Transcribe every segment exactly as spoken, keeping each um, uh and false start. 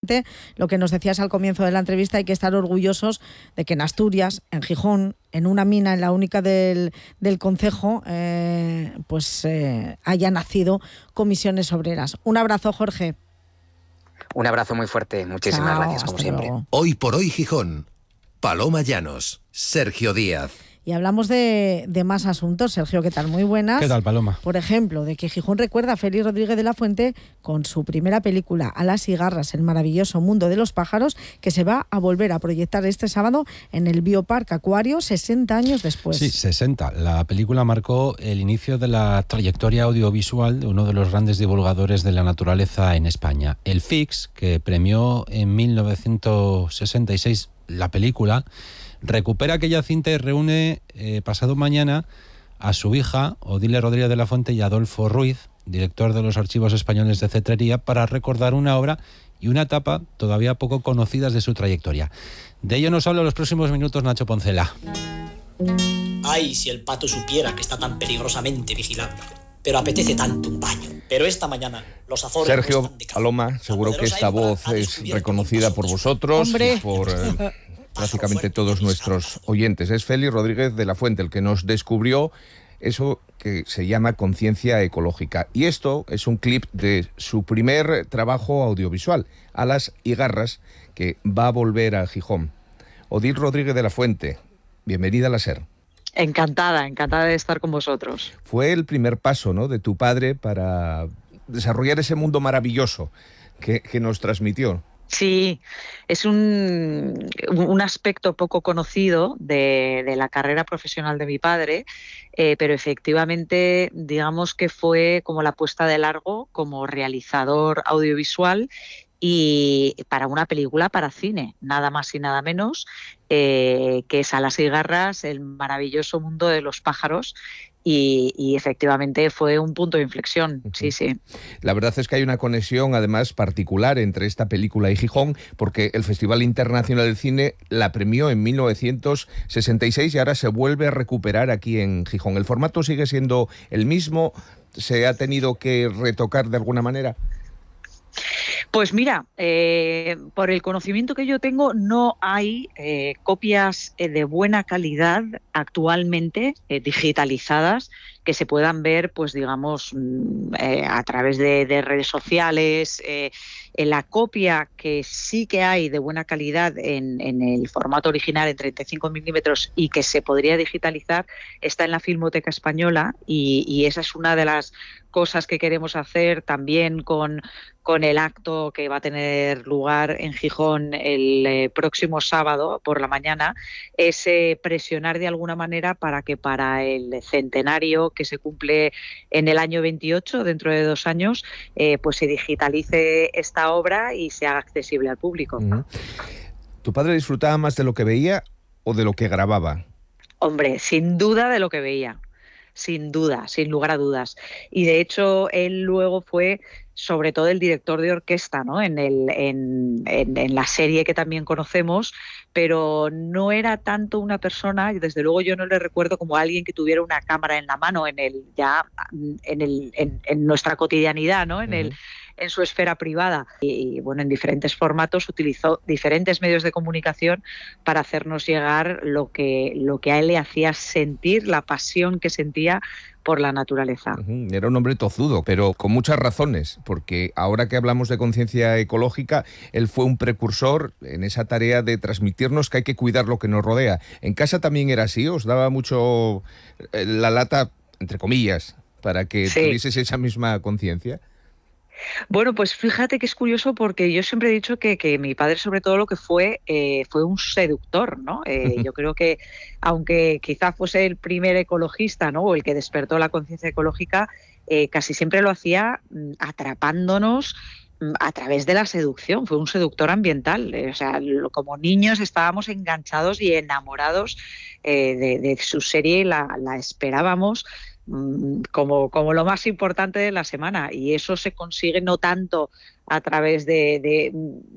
Fuente, lo que nos decías al comienzo de la entrevista, hay que estar orgullosos de que en Asturias, en Gijón, en una mina, en la única del, del concejo, eh, pues eh, haya nacido Comisiones Obreras. Un abrazo, Jorge. Un abrazo muy fuerte. Muchísimas Chao, gracias, como siempre. Luego. Hoy por hoy Gijón. Paloma Llanos, Sergio Díaz. Y hablamos de, de más asuntos. Sergio, ¿qué tal? Muy buenas. ¿Qué tal, Paloma? Por ejemplo, de que Gijón recuerda a Félix Rodríguez de la Fuente con su primera película, Alas y Garras, el maravilloso mundo de los pájaros, que se va a volver a proyectar este sábado en el Bioparque Acuario, sesenta años después. Sí, sesenta. La película marcó el inicio de la trayectoria audiovisual de uno de los grandes divulgadores de la naturaleza en España. El F I X, que premió en mil novecientos sesenta y seis la película, recupera aquella cinta y reúne eh, pasado mañana a su hija, Odile Rodríguez de la Fuente, y Adolfo Ruiz, director de los Archivos Españoles de Cetrería, para recordar una obra y una etapa todavía poco conocidas de su trayectoria. De ello nos habla en los próximos minutos Nacho Poncela. Ay, si el pato supiera que está tan peligrosamente vigilado. Pero apetece tanto un baño. Pero esta mañana los Azores... Sergio, Paloma, seguro que esta voz es reconocida por vosotros ¡Hombre! y por... Eh, prácticamente todos nuestros oyentes. Es Félix Rodríguez de la Fuente el que nos descubrió eso que se llama conciencia ecológica. Y esto es un clip de su primer trabajo audiovisual, Alas y Garras, que va a volver a Gijón. Odile Rodríguez de la Fuente, bienvenida a la SER. Encantada, encantada de estar con vosotros. Fue el primer paso, ¿no?, de tu padre para desarrollar ese mundo maravilloso que, que nos transmitió. Sí, es un, un aspecto poco conocido de, de la carrera profesional de mi padre, eh, pero efectivamente digamos que fue como la puesta de largo como realizador audiovisual y para una película para cine, nada más y nada menos, eh, que es Alas y Garras, el maravilloso mundo de los pájaros. Y, y efectivamente fue un punto de inflexión, uh-huh. sí, sí. La verdad es que hay una conexión además particular entre esta película y Gijón, porque el Festival Internacional del Cine la premió en mil novecientos sesenta y seis y ahora se vuelve a recuperar aquí en Gijón. ¿El formato sigue siendo el mismo? ¿Se ha tenido que retocar de alguna manera? Pues mira, eh, por el conocimiento que yo tengo, no hay eh, copias eh, de buena calidad actualmente eh, digitalizadas que se puedan ver, pues digamos, eh, a través de, de redes sociales. Eh, en la copia que sí que hay de buena calidad en, en el formato original en treinta y cinco milímetros y que se podría digitalizar está en la Filmoteca Española y, y esa es una de las cosas que queremos hacer también con, con el acto que va a tener lugar en Gijón el eh, próximo sábado por la mañana, es eh, presionar de alguna manera para que para el centenario que se cumple en el año veintiocho, dentro de dos años, eh, pues se digitalice esta obra y se haga accesible al público. Uh-huh. ¿Tu padre disfrutaba más de lo que veía o de lo que grababa? Hombre, sin duda de lo que veía. Sin duda, sin lugar a dudas. Y de hecho, él luego fue sobre todo el director de orquesta, ¿no? En, el, en, en, en la serie que también conocemos, pero no era tanto una persona, y desde luego yo no le recuerdo como alguien que tuviera una cámara en la mano en el ya en, el, en, en nuestra cotidianidad, ¿no? En, uh-huh. el, en su esfera privada. Y, y bueno, en diferentes formatos utilizó diferentes medios de comunicación para hacernos llegar lo que, lo que a él le hacía sentir, la pasión que sentía por la naturaleza. Era un hombre tozudo, pero con muchas razones, porque ahora que hablamos de conciencia ecológica, él fue un precursor en esa tarea de transmitirnos que hay que cuidar lo que nos rodea. ¿En casa también era así? ¿Os daba mucho la lata, entre comillas, para que sí. tuvieses esa misma conciencia? Bueno, pues fíjate que es curioso porque yo siempre he dicho que, que mi padre sobre todo lo que fue eh, fue un seductor, ¿no? Eh, yo creo que aunque quizá fuese el primer ecologista, ¿no?, o el que despertó la conciencia ecológica, eh, casi siempre lo hacía mm, atrapándonos mm, a través de la seducción. Fue un seductor ambiental, eh, o sea, lo, como niños estábamos enganchados y enamorados eh, de, de su serie y la, la esperábamos Como, como lo más importante de la semana, y eso se consigue no tanto a través de, de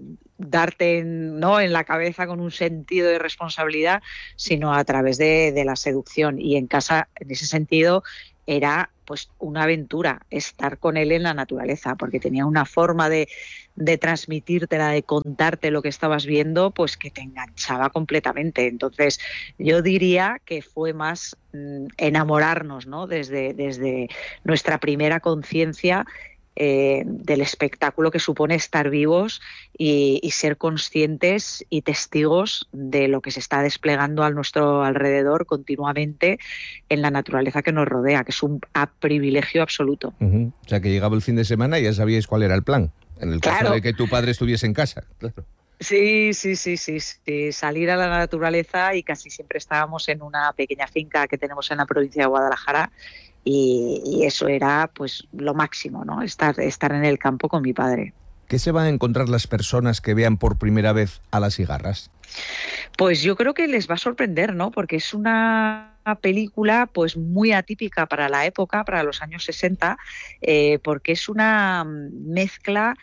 darte en, ¿no?, en la cabeza con un sentido de responsabilidad, sino a través de, de la seducción. Y en casa, en ese sentido, era pues una aventura estar con él en la naturaleza, porque tenía una forma de, de transmitírtela, de contarte lo que estabas viendo, pues que te enganchaba completamente. Entonces yo diría que fue más mmm, enamorarnos, ¿no? desde, desde nuestra primera conciencia Eh, del espectáculo que supone estar vivos y, y ser conscientes y testigos de lo que se está desplegando a nuestro alrededor continuamente en la naturaleza que nos rodea, que es un a privilegio absoluto. Uh-huh. O sea, que llegaba el fin de semana y ya sabíais cuál era el plan, en el caso claro. de que tu padre estuviese en casa. Claro. Sí, sí, sí, sí, sí, salir a la naturaleza, y casi siempre estábamos en una pequeña finca que tenemos en la provincia de Guadalajara. Y, y eso era pues lo máximo, ¿no? Estar, estar en el campo con mi padre. ¿Qué se van a encontrar las personas que vean por primera vez a Las Cigarras? Pues yo creo que les va a sorprender, ¿no? Porque es una película pues muy atípica para la época, para los años sesenta, eh, porque es una mezcla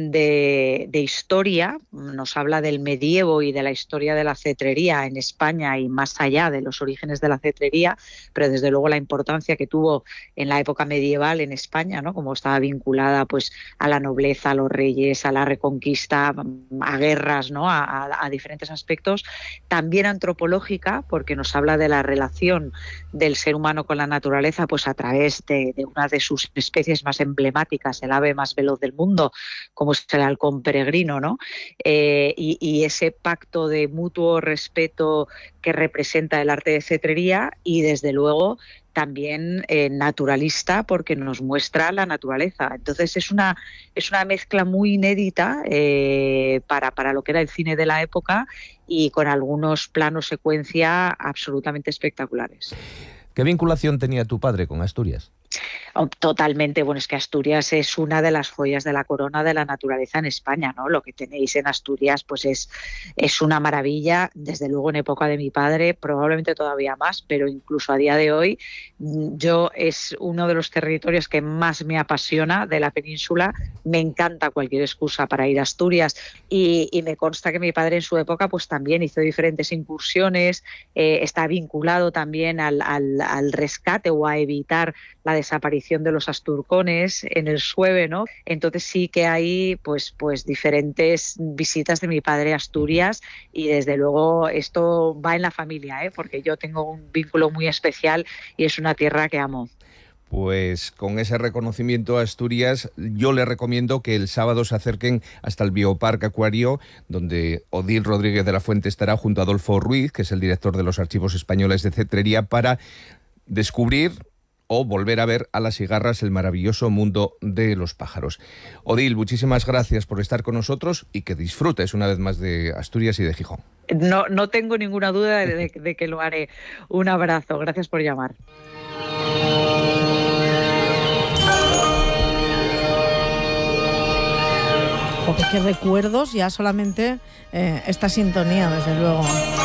de, de historia, nos habla del medievo y de la historia de la cetrería en España y más allá de los orígenes de la cetrería, pero desde luego la importancia que tuvo en la época medieval en España, ¿no? Como estaba vinculada pues a la nobleza, a los reyes, a la reconquista, a guerras, ¿no? a, a, a diferentes aspectos. También antropológica, porque nos habla de la relación del ser humano con la naturaleza, pues a través de, de una de sus especies más emblemáticas, el ave más veloz del mundo, como es el halcón peregrino, ¿no? Eh, y, y ese pacto de mutuo respeto que representa el arte de cetrería, y desde luego también eh, naturalista, porque nos muestra la naturaleza. Entonces es una, es una mezcla muy inédita eh, para, para lo que era el cine de la época, y con algunos planos secuencia absolutamente espectaculares. ¿Qué vinculación tenía tu padre con Asturias? Totalmente, bueno, es que Asturias es una de las joyas de la corona de la naturaleza en España, ¿no? Lo que tenéis en Asturias pues es, es una maravilla, desde luego en época de mi padre, probablemente todavía más, pero incluso a día de hoy yo es uno de los territorios que más me apasiona de la península. Me encanta cualquier excusa para ir a Asturias, y, y me consta que mi padre en su época pues también hizo diferentes incursiones, eh, está vinculado también al, al, al rescate o a evitar la desaparición de los asturcones en el Sueve, ¿no? Entonces sí que hay pues, pues diferentes visitas de mi padre a Asturias, y desde luego esto va en la familia, ¿eh? Porque yo tengo un vínculo muy especial y es una tierra que amo. Pues con ese reconocimiento a Asturias, yo les recomiendo que el sábado se acerquen hasta el Bioparque Acuario, donde Odil Rodríguez de la Fuente estará junto a Adolfo Ruiz, que es el director de los Archivos Españoles de Cetrería, para descubrir o volver a ver a Las Cigarras, el maravilloso mundo de los pájaros. Odil, muchísimas gracias por estar con nosotros, y que disfrutes una vez más de Asturias y de Gijón. No, no tengo ninguna duda de, de que lo haré. Un abrazo, gracias por llamar. Joder, qué recuerdos, ya solamente eh, esta sintonía, desde luego.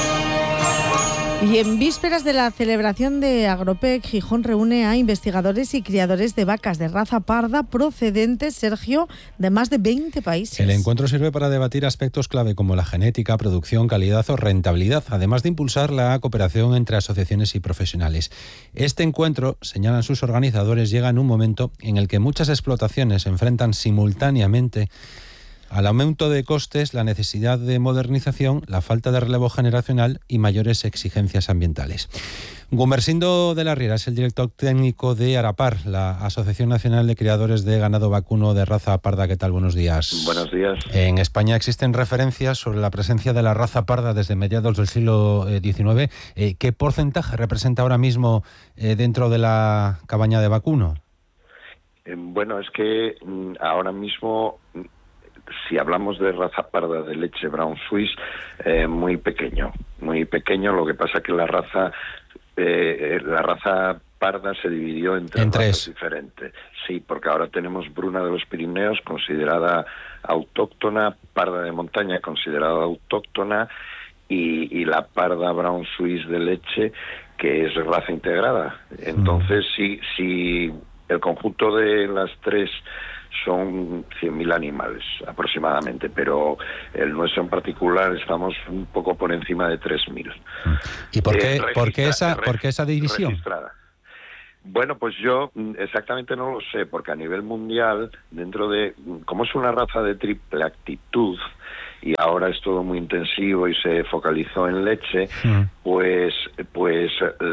Y en vísperas de la celebración de Agropec, Gijón reúne a investigadores y criadores de vacas de raza parda procedentes, Sergio, de más de veinte países. El encuentro sirve para debatir aspectos clave como la genética, producción, calidad o rentabilidad, además de impulsar la cooperación entre asociaciones y profesionales. Este encuentro, señalan sus organizadores, llega en un momento en el que muchas explotaciones se enfrentan simultáneamente al aumento de costes, la necesidad de modernización, la falta de relevo generacional y mayores exigencias ambientales. Gumersindo de la Riera es el director técnico de Arapar, la Asociación Nacional de Criadores de Ganado Vacuno de Raza Parda. ¿Qué tal? Buenos días. Buenos días. En España existen referencias sobre la presencia de la raza parda desde mediados del siglo diecinueve. Eh, ¿Qué porcentaje representa ahora mismo eh, dentro de la cabaña de vacuno? Eh, bueno, es que mm, ahora mismo, si hablamos de raza parda de leche Brown Swiss, eh, muy pequeño, muy pequeño. Lo que pasa que la raza, eh, la raza parda se dividió en tres, en tres razas diferentes. Sí, porque ahora tenemos Bruna de los Pirineos, considerada autóctona, parda de montaña, considerada autóctona, y, y la parda Brown Swiss de leche, que es raza integrada. Entonces, mm. si, si el conjunto de las tres son cien mil animales aproximadamente, pero el nuestro en particular estamos un poco por encima de tres mil. ¿Y por qué, eh, ¿por qué, esa, ¿por qué esa división? Registrada. Bueno, pues yo exactamente no lo sé, porque a nivel mundial, dentro de, como es una raza de triple actitud, y ahora es todo muy intensivo y se focalizó en leche, mm. pues pues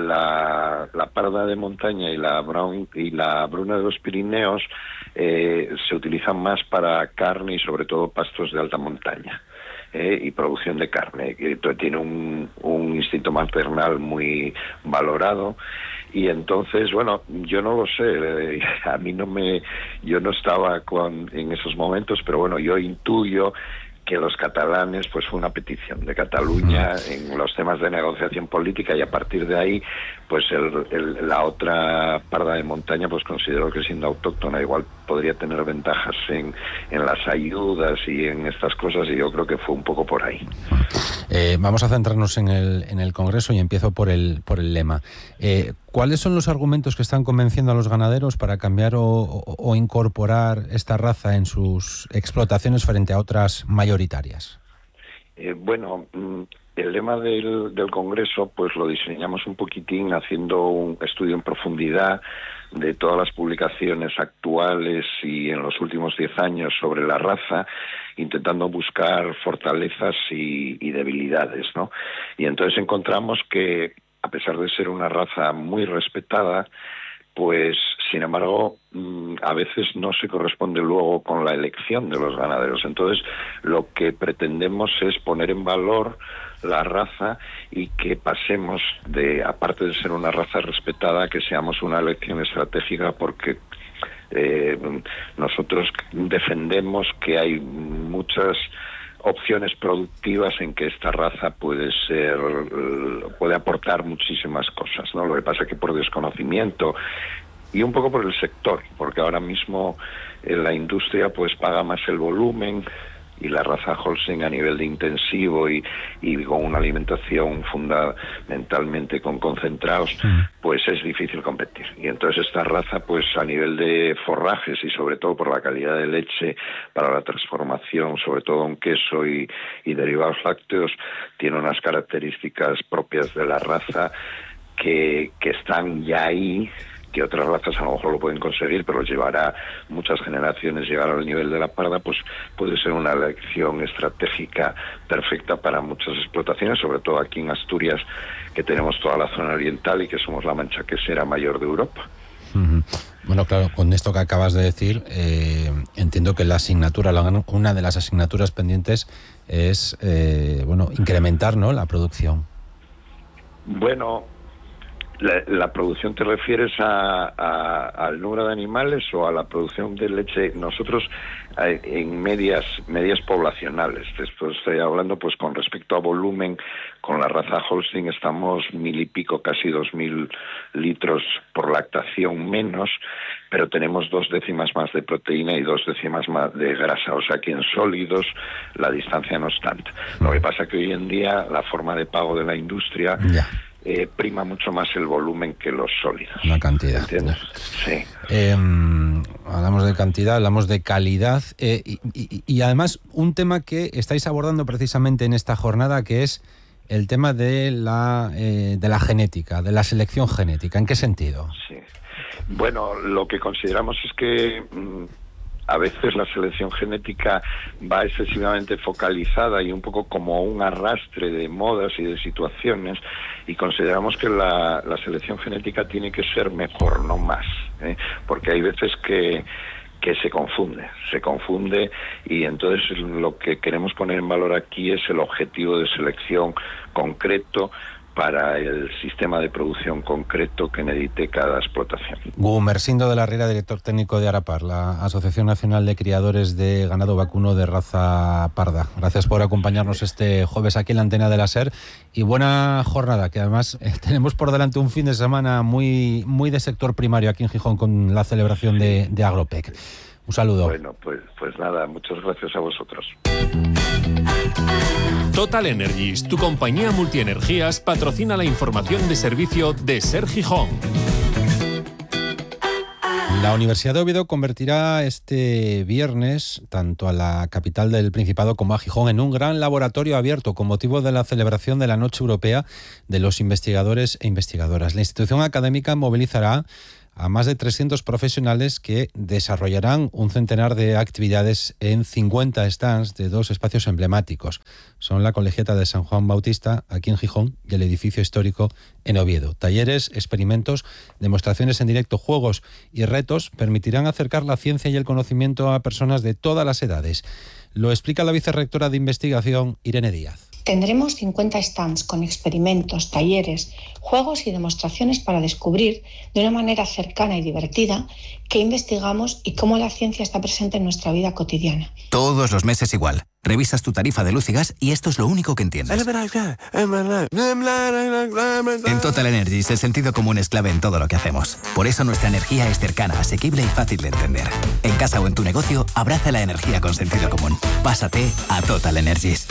la, la parda de montaña y la brown y la bruna de los Pirineos eh, se utilizan más para carne y sobre todo pastos de alta montaña. Eh, y producción de carne, que tiene un, un instinto maternal muy valorado, y entonces, bueno, yo no lo sé, eh, a mí no me, yo no estaba con, en esos momentos, pero bueno, yo intuyo que los catalanes, pues fue una petición de Cataluña en los temas de negociación política, y a partir de ahí, pues el, el, la otra parda de montaña, pues considero que siendo autóctona igual podría tener ventajas en, en las ayudas y en estas cosas, y yo creo que fue un poco por ahí. Eh, vamos a centrarnos en el, en el Congreso y empiezo por el, por el lema. Eh, ¿Cuáles son los argumentos que están convenciendo a los ganaderos para cambiar o, o, o incorporar esta raza en sus explotaciones frente a otras mayoritarias? Eh, bueno, el lema del, del Congreso pues lo diseñamos un poquitín haciendo un estudio en profundidad de todas las publicaciones actuales y en los últimos diez años sobre la raza, intentando buscar fortalezas y, y debilidades, ¿no? Y entonces encontramos que, a pesar de ser una raza muy respetada, pues, sin embargo, a veces no se corresponde luego con la elección de los ganaderos. Entonces, lo que pretendemos es poner en valor la raza y que pasemos de, aparte de ser una raza respetada, que seamos una elección estratégica, porque eh, nosotros defendemos que hay muchas opciones productivas en que esta raza puede ser, puede aportar muchísimas cosas, ¿no? Lo que pasa es que por desconocimiento y un poco por el sector, porque ahora mismo eh, la industria pues paga más el volumen, y la raza Holstein a nivel de intensivo y, y con una alimentación fundamentalmente con concentrados, pues es difícil competir. Y entonces esta raza, pues a nivel de forrajes y sobre todo por la calidad de leche para la transformación, sobre todo en queso y, y derivados lácteos, tiene unas características propias de la raza que, que están ya ahí, que otras razas a lo mejor lo pueden conseguir, pero llevará muchas generaciones llegar al nivel de la parda, pues puede ser una elección estratégica perfecta para muchas explotaciones, sobre todo aquí en Asturias, que tenemos toda la zona oriental y que somos la mancha quesera mayor de Europa. Uh-huh. Bueno, claro, con esto que acabas de decir, eh, entiendo que la asignatura, la, una de las asignaturas pendientes es, eh, bueno, incrementar, ¿no?, la producción. Bueno, La, ¿La producción te refieres a, a, al número de animales o a la producción de leche? Nosotros eh, en medias medias poblacionales, después estoy hablando pues con respecto a volumen, con la raza Holstein estamos mil y pico, casi dos mil litros por lactación menos, pero tenemos dos décimas más de proteína y dos décimas más de grasa, o sea que en sólidos la distancia no es tanta. Lo que pasa que hoy en día la forma de pago de la industria yeah. Eh, prima mucho más el volumen que los sólidos. La cantidad. ¿Entiendes? Sí. Eh, hablamos de cantidad, hablamos de calidad eh, y, y, y además un tema que estáis abordando precisamente en esta jornada, que es el tema de la eh, de la genética, de la selección genética. ¿En qué sentido? Sí. Bueno, lo que consideramos es que mmm, a veces la selección genética va excesivamente focalizada y un poco como un arrastre de modas y de situaciones, y consideramos que la, la selección genética tiene que ser mejor, no más, ¿eh? Porque hay veces que que se confunde, se confunde y entonces lo que queremos poner en valor aquí es el objetivo de selección concreto para el sistema de producción concreto que necesite cada explotación. Gumersindo de la Riera, director técnico de Arapar, la Asociación Nacional de Criadores de Ganado Vacuno de Raza Parda. Gracias por acompañarnos este jueves aquí en la antena de la SER y buena jornada, que además eh, tenemos por delante un fin de semana muy, muy de sector primario aquí en Gijón con la celebración de, de Agropec. Un saludo. Bueno, pues, pues nada, muchas gracias a vosotros. Total Energies, tu compañía multienergías, patrocina la información de servicio de SER Gijón. La Universidad de Oviedo convertirá este viernes tanto a la capital del Principado como a Gijón en un gran laboratorio abierto con motivo de la celebración de la Noche Europea de los Investigadores e Investigadoras. La institución académica movilizará a más de trescientos profesionales que desarrollarán un centenar de actividades en cincuenta stands de dos espacios emblemáticos. Son la Colegiata de San Juan Bautista, aquí en Gijón, y el edificio histórico en Oviedo. Talleres, experimentos, demostraciones en directo, juegos y retos permitirán acercar la ciencia y el conocimiento a personas de todas las edades. Lo explica la vicerrectora de investigación, Irene Díaz. Tendremos cincuenta stands con experimentos, talleres, juegos y demostraciones para descubrir de una manera cercana y divertida qué investigamos y cómo la ciencia está presente en nuestra vida cotidiana. Todos los meses igual. Revisas tu tarifa de luz y gas y esto es lo único que entiendes. En Total Energies el sentido común es clave en todo lo que hacemos. Por eso nuestra energía es cercana, asequible y fácil de entender. En casa o en tu negocio, abraza la energía con sentido común. Pásate a Total Energies.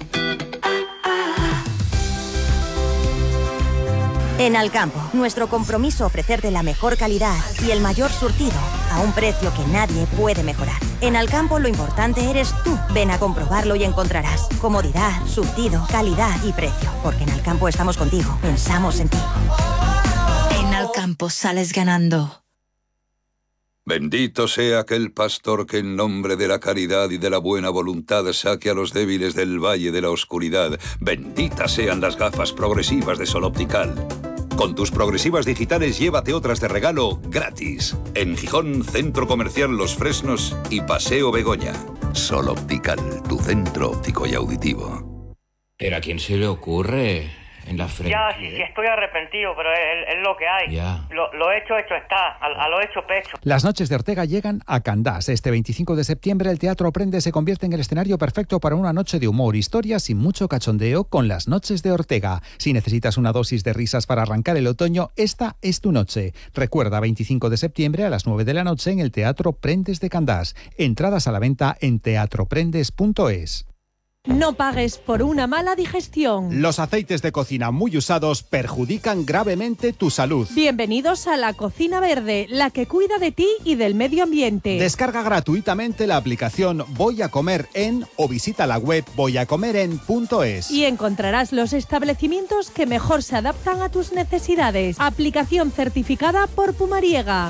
En Alcampo, nuestro compromiso ofrecerte la mejor calidad y el mayor surtido a un precio que nadie puede mejorar. En Alcampo lo importante eres tú. Ven a comprobarlo y encontrarás comodidad, surtido, calidad y precio. Porque en Alcampo estamos contigo, pensamos en ti. En Alcampo sales ganando. Bendito sea aquel pastor que en nombre de la caridad y de la buena voluntad saque a los débiles del valle de la oscuridad. Benditas sean las gafas progresivas de Sol Optical. Con tus progresivas digitales llévate otras de regalo gratis. En Gijón, Centro Comercial Los Fresnos y Paseo Begoña. Sol Optical, tu centro óptico y auditivo. ¿Pero a quién se le ocurre? En la frente. Ya, sí, sí, estoy arrepentido, pero es, es lo que hay. Ya. Lo, lo hecho, hecho está. A, a lo hecho, pecho. Las noches de Ortega llegan a Candás. Este veinticinco de septiembre el Teatro Prende se convierte en el escenario perfecto para una noche de humor, historias y mucho cachondeo con las noches de Ortega. Si necesitas una dosis de risas para arrancar el otoño, esta es tu noche. Recuerda, veinticinco de septiembre a las nueve de la noche en el Teatro Prendes de Candás. Entradas a la venta en teatro prendes punto es. No pagues por una mala digestión. Los aceites de cocina muy usados perjudican gravemente tu salud. Bienvenidos a la Cocina Verde, la que cuida de ti y del medio ambiente. Descarga gratuitamente la aplicación Voy a Comer En o visita la web voy a comer en punto es. Y encontrarás los establecimientos que mejor se adaptan a tus necesidades. Aplicación certificada por Pumariega.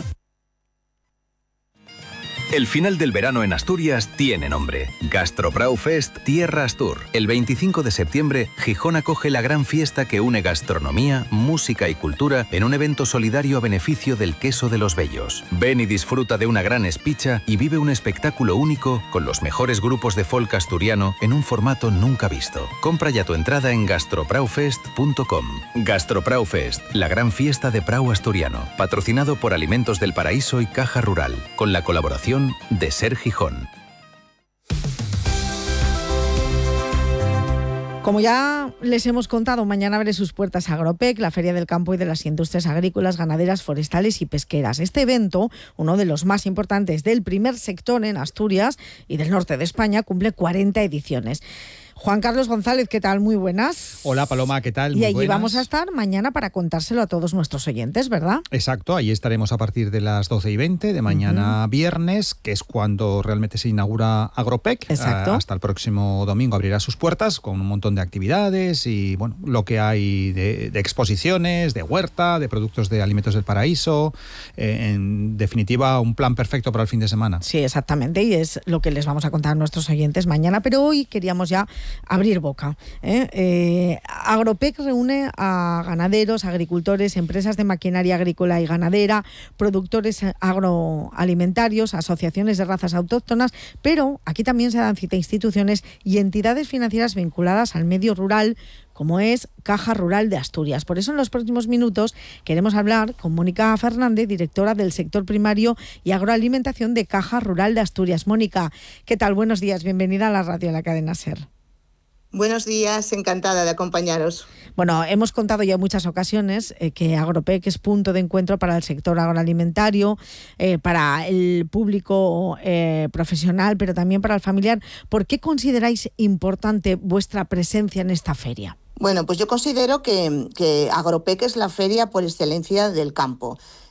El final del verano en Asturias tiene nombre. Gastrobraufest Tierra Astur. El veinticinco de septiembre, Gijón acoge la gran fiesta que une gastronomía, música y cultura en un evento solidario a beneficio del queso de los Bellos. Ven y disfruta de una gran espicha y vive un espectáculo único con los mejores grupos de folk asturiano en un formato nunca visto. Compra ya tu entrada en gastrobraufest punto com. Gastrobraufest, la gran fiesta de Prau asturiano, patrocinado por Alimentos del Paraíso y Caja Rural, con la colaboración de Ser Gijón. Como ya les hemos contado, mañana abre sus puertas Agropec, la Feria del Campo y de las Industrias Agrícolas, Ganaderas, Forestales y Pesqueras. Este evento, uno de los más importantes del primer sector en Asturias y del norte de España, cumple cuarenta ediciones. Juan Carlos González, ¿qué tal? Muy buenas. Hola Paloma, ¿qué tal? Muy y allí buenas. Vamos a estar mañana para contárselo a todos nuestros oyentes, ¿verdad? Exacto, allí estaremos a partir de las doce y veinte de mañana uh-huh. viernes, que es cuando realmente se inaugura Agropec. Exacto. Uh, hasta el próximo domingo abrirá sus puertas con un montón de actividades y bueno, lo que hay de, de exposiciones, de huerta, de productos de Alimentos del Paraíso. Eh, en definitiva, un plan perfecto para el fin de semana. Sí, exactamente, y es lo que les vamos a contar a nuestros oyentes mañana, pero hoy queríamos ya abrir boca. ¿eh? Eh, Agropec reúne a ganaderos, agricultores, empresas de maquinaria agrícola y ganadera, productores agroalimentarios, asociaciones de razas autóctonas, pero aquí también se dan cita a instituciones y entidades financieras vinculadas al medio rural, como es Caja Rural de Asturias. Por eso en los próximos minutos queremos hablar con Mónica Fernández, directora del sector primario y agroalimentación de Caja Rural de Asturias. Mónica, ¿qué tal? Buenos días, bienvenida a la radio, a la cadena SER. Buenos días, encantada de acompañaros. Bueno, hemos contado ya en muchas ocasiones eh, que Agropec es punto de encuentro para el sector agroalimentario, eh, para el público eh, profesional, pero también para el familiar. ¿Por qué consideráis importante vuestra presencia en esta feria? Bueno, pues yo considero que, que Agropec es la feria por excelencia del campo.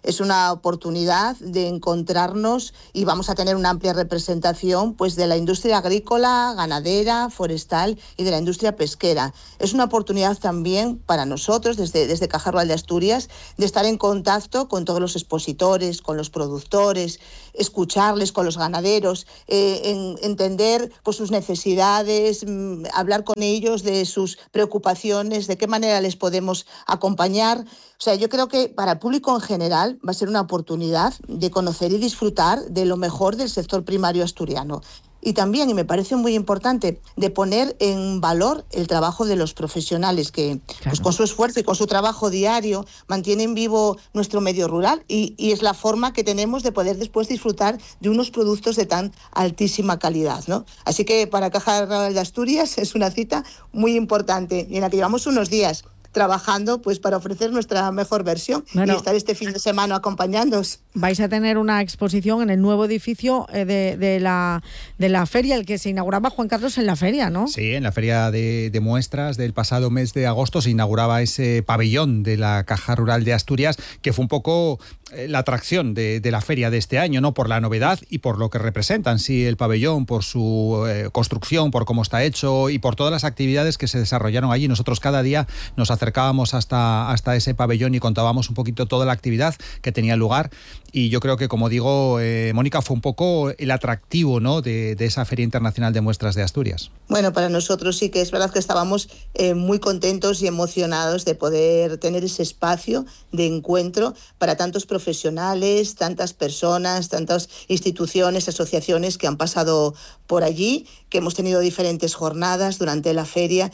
Es una oportunidad de encontrarnos y vamos a tener una amplia representación pues, de la industria agrícola, ganadera, forestal y de la industria pesquera. Es una oportunidad también para nosotros, desde, desde Caja Rural de Asturias, de estar en contacto con todos los expositores, con los productores, escucharles con los ganaderos, eh, en, entender pues, sus necesidades, mmm, hablar con ellos de sus preocupaciones, de qué manera les podemos acompañar. O sea, yo creo que para el público en general va a ser una oportunidad de conocer y disfrutar de lo mejor del sector primario asturiano. Y también, y me parece muy importante, de poner en valor el trabajo de los profesionales que, claro, pues con su esfuerzo y con su trabajo diario mantienen vivo nuestro medio rural y, y es la forma que tenemos de poder después disfrutar de unos productos de tan altísima calidad, ¿no? Así que para Caja Rural de Asturias es una cita muy importante y en la que llevamos unos días trabajando pues para ofrecer nuestra mejor versión bueno, y estar este fin de semana acompañándoos. Vais a tener una exposición en el nuevo edificio eh, de, de, la, de la feria, el que se inauguraba, Juan Carlos, en la feria, ¿no? Sí, en la feria de, de muestras del pasado mes de agosto se inauguraba ese pabellón de la Caja Rural de Asturias, que fue un poco eh, la atracción de, de la feria de este año, ¿no? Por la novedad y por lo que representan, sí, el pabellón, por su eh, construcción, por cómo está hecho y por todas las actividades que se desarrollaron allí. Nosotros cada día nos acercábamos hasta, hasta ese pabellón y contábamos un poquito toda la actividad que tenía lugar y yo creo que, como digo, eh, Mónica, fue un poco el atractivo, ¿no? de, de esa Feria Internacional de Muestras de Asturias. Bueno, para nosotros sí que es verdad que estábamos eh, muy contentos y emocionados de poder tener ese espacio de encuentro para tantos profesionales, tantas personas, tantas instituciones, asociaciones que han pasado por allí, que hemos tenido diferentes jornadas durante la feria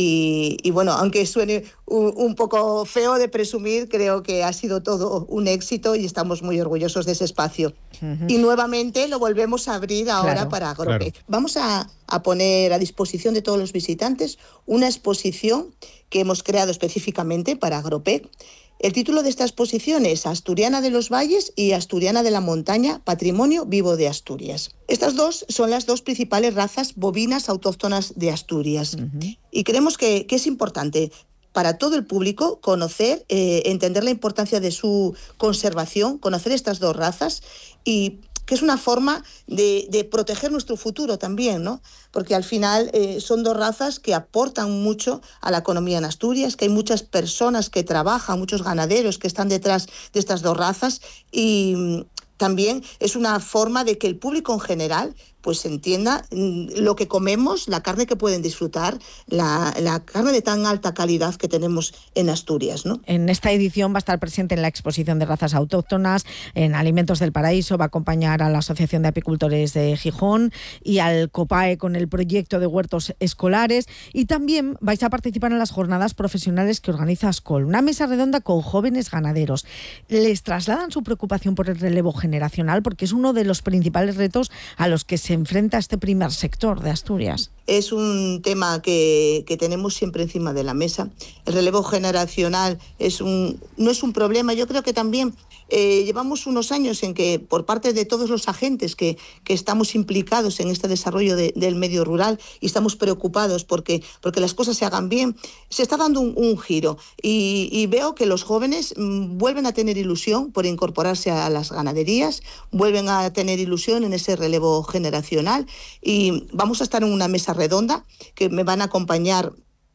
y, y bueno, aunque suene un, un poco feo de presumir, creo que ha sido todo un éxito y estamos muy orgullosos de ese espacio. Uh-huh. Y nuevamente lo volvemos a abrir ahora claro, para Agropec. Claro. Vamos a, a poner a disposición de todos los visitantes una exposición que hemos creado específicamente para Agropec. El título de esta exposición es Asturiana de los Valles y Asturiana de la Montaña, Patrimonio Vivo de Asturias. Estas dos son las dos principales razas bovinas autóctonas de Asturias. Uh-huh. Y creemos que, que es importante para todo el público conocer, eh, entender la importancia de su conservación, conocer estas dos razas y que es una forma de, de proteger nuestro futuro también, ¿no? Porque al final eh, son dos razas que aportan mucho a la economía en Asturias, que hay muchas personas que trabajan, muchos ganaderos que están detrás de estas dos razas y también es una forma de que el público en general pues entienda lo que comemos, la carne que pueden disfrutar, la, la carne de tan alta calidad que tenemos en Asturias, ¿no? En esta edición va a estar presente en la exposición de razas autóctonas, en Alimentos del Paraíso, va a acompañar a la Asociación de Apicultores de Gijón y al COPAE con el proyecto de huertos escolares y también vais a participar en las jornadas profesionales que organiza Ascol, una mesa redonda con jóvenes ganaderos. Les trasladan su preocupación por el relevo generacional porque es uno de los principales retos a los que se enfrenta este primer sector de Asturias. Es un tema que, que tenemos siempre encima de la mesa. El relevo generacional es un, no es un problema. Yo creo que también eh, llevamos unos años en que por parte de todos los agentes que, que estamos implicados en este desarrollo de, del medio rural y estamos preocupados porque, porque las cosas se hagan bien, se está dando un, un giro y, y veo que los jóvenes mmm, vuelven a tener ilusión por incorporarse a las ganaderías, vuelven a tener ilusión en ese relevo generacional y vamos a estar en una mesa redonda que me van a acompañar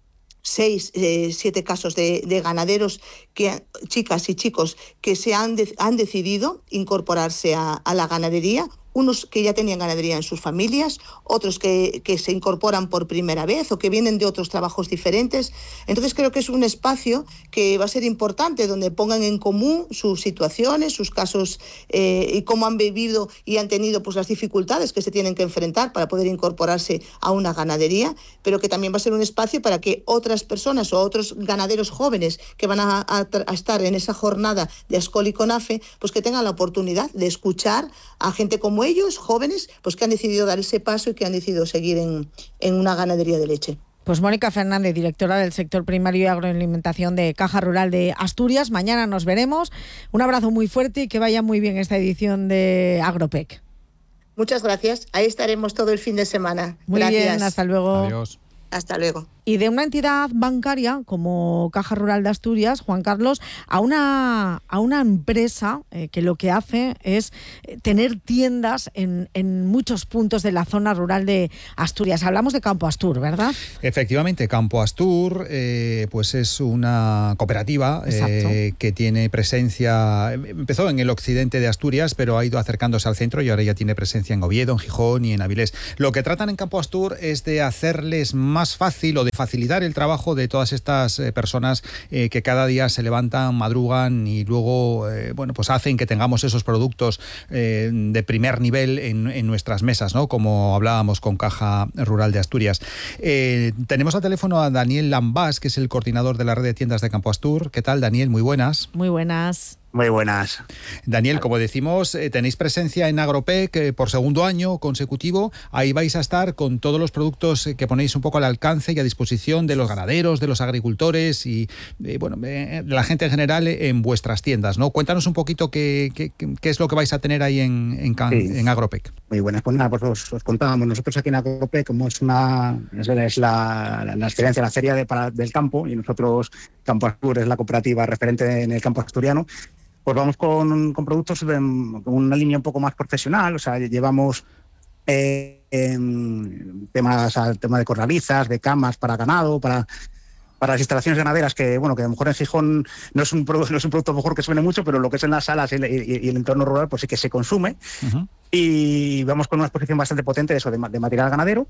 seis, eh, siete casos de, de ganaderos, que, chicas y chicos que se han, de, han decidido incorporarse a, a la ganadería, unos que ya tenían ganadería en sus familias, otros que, que se incorporan por primera vez o que vienen de otros trabajos diferentes. Entonces creo que es un espacio que va a ser importante, donde pongan en común sus situaciones, sus casos eh, y cómo han vivido y han tenido pues, las dificultades que se tienen que enfrentar para poder incorporarse a una ganadería, pero que también va a ser un espacio para que otras personas o otros ganaderos jóvenes que van a, a, a estar en esa jornada de Ascol y CONAFE, pues que tengan la oportunidad de escuchar a gente como ellos, jóvenes, pues que han decidido dar ese paso y que han decidido seguir en, en una ganadería de leche. Pues Mónica Fernández, directora del sector primario y agroalimentación de Caja Rural de Asturias. Mañana nos veremos. Un abrazo muy fuerte y que vaya muy bien esta edición de Agropec. Muchas gracias. Ahí estaremos todo el fin de semana. Muy gracias. bien, hasta luego. Adiós. Hasta luego. Y de una entidad bancaria como Caja Rural de Asturias, Juan Carlos, a una, a una empresa eh, que lo que hace es tener tiendas en, en muchos puntos de la zona rural de Asturias. Hablamos de Campo Astur, ¿verdad? Efectivamente, Campo Astur eh, pues es una cooperativa eh, que tiene presencia, empezó en el occidente de Asturias, pero ha ido acercándose al centro y ahora ya tiene presencia en Oviedo, en Gijón y en Avilés. Lo que tratan en Campo Astur es de hacerles más fácil o de facilitar el trabajo de todas estas eh, personas eh, que cada día se levantan, madrugan y luego eh, bueno, pues hacen que tengamos esos productos eh, de primer nivel en, en nuestras mesas, ¿no? Como hablábamos con Caja Rural de Asturias. Eh, tenemos al teléfono a Daniel Lambás, que es el coordinador de la red de tiendas de Campo Astur. ¿Qué tal, Daniel? Muy buenas. Muy buenas. Muy buenas. Daniel, como decimos, eh, tenéis presencia en Agropec eh, por segundo año consecutivo. Ahí vais a estar con todos los productos eh, que ponéis un poco al alcance y a disposición de los ganaderos, de los agricultores y eh, bueno, eh, de la gente en general eh, en vuestras tiendas, ¿no? Cuéntanos un poquito qué, qué, qué es lo que vais a tener ahí en, en, sí. en Agropec. Muy buenas. Pues nada, pues os, os contábamos. Nosotros aquí en Agropec, como es una es, es la, la, la experiencia, la feria de, para, del campo, y nosotros, Campo Astur es la cooperativa referente en el campo asturiano, pues vamos con, con productos de con una línea un poco más profesional. O sea, llevamos eh, en temas, al tema de corralizas, de camas para ganado, para, para las instalaciones ganaderas, que bueno, que a lo mejor en Gijón no es un, no es un producto a lo mejor que suene mucho, pero lo que es en las salas y, y, y el entorno rural, pues sí que se consume. Uh-huh. Y vamos con una exposición bastante potente de eso, de, de material ganadero.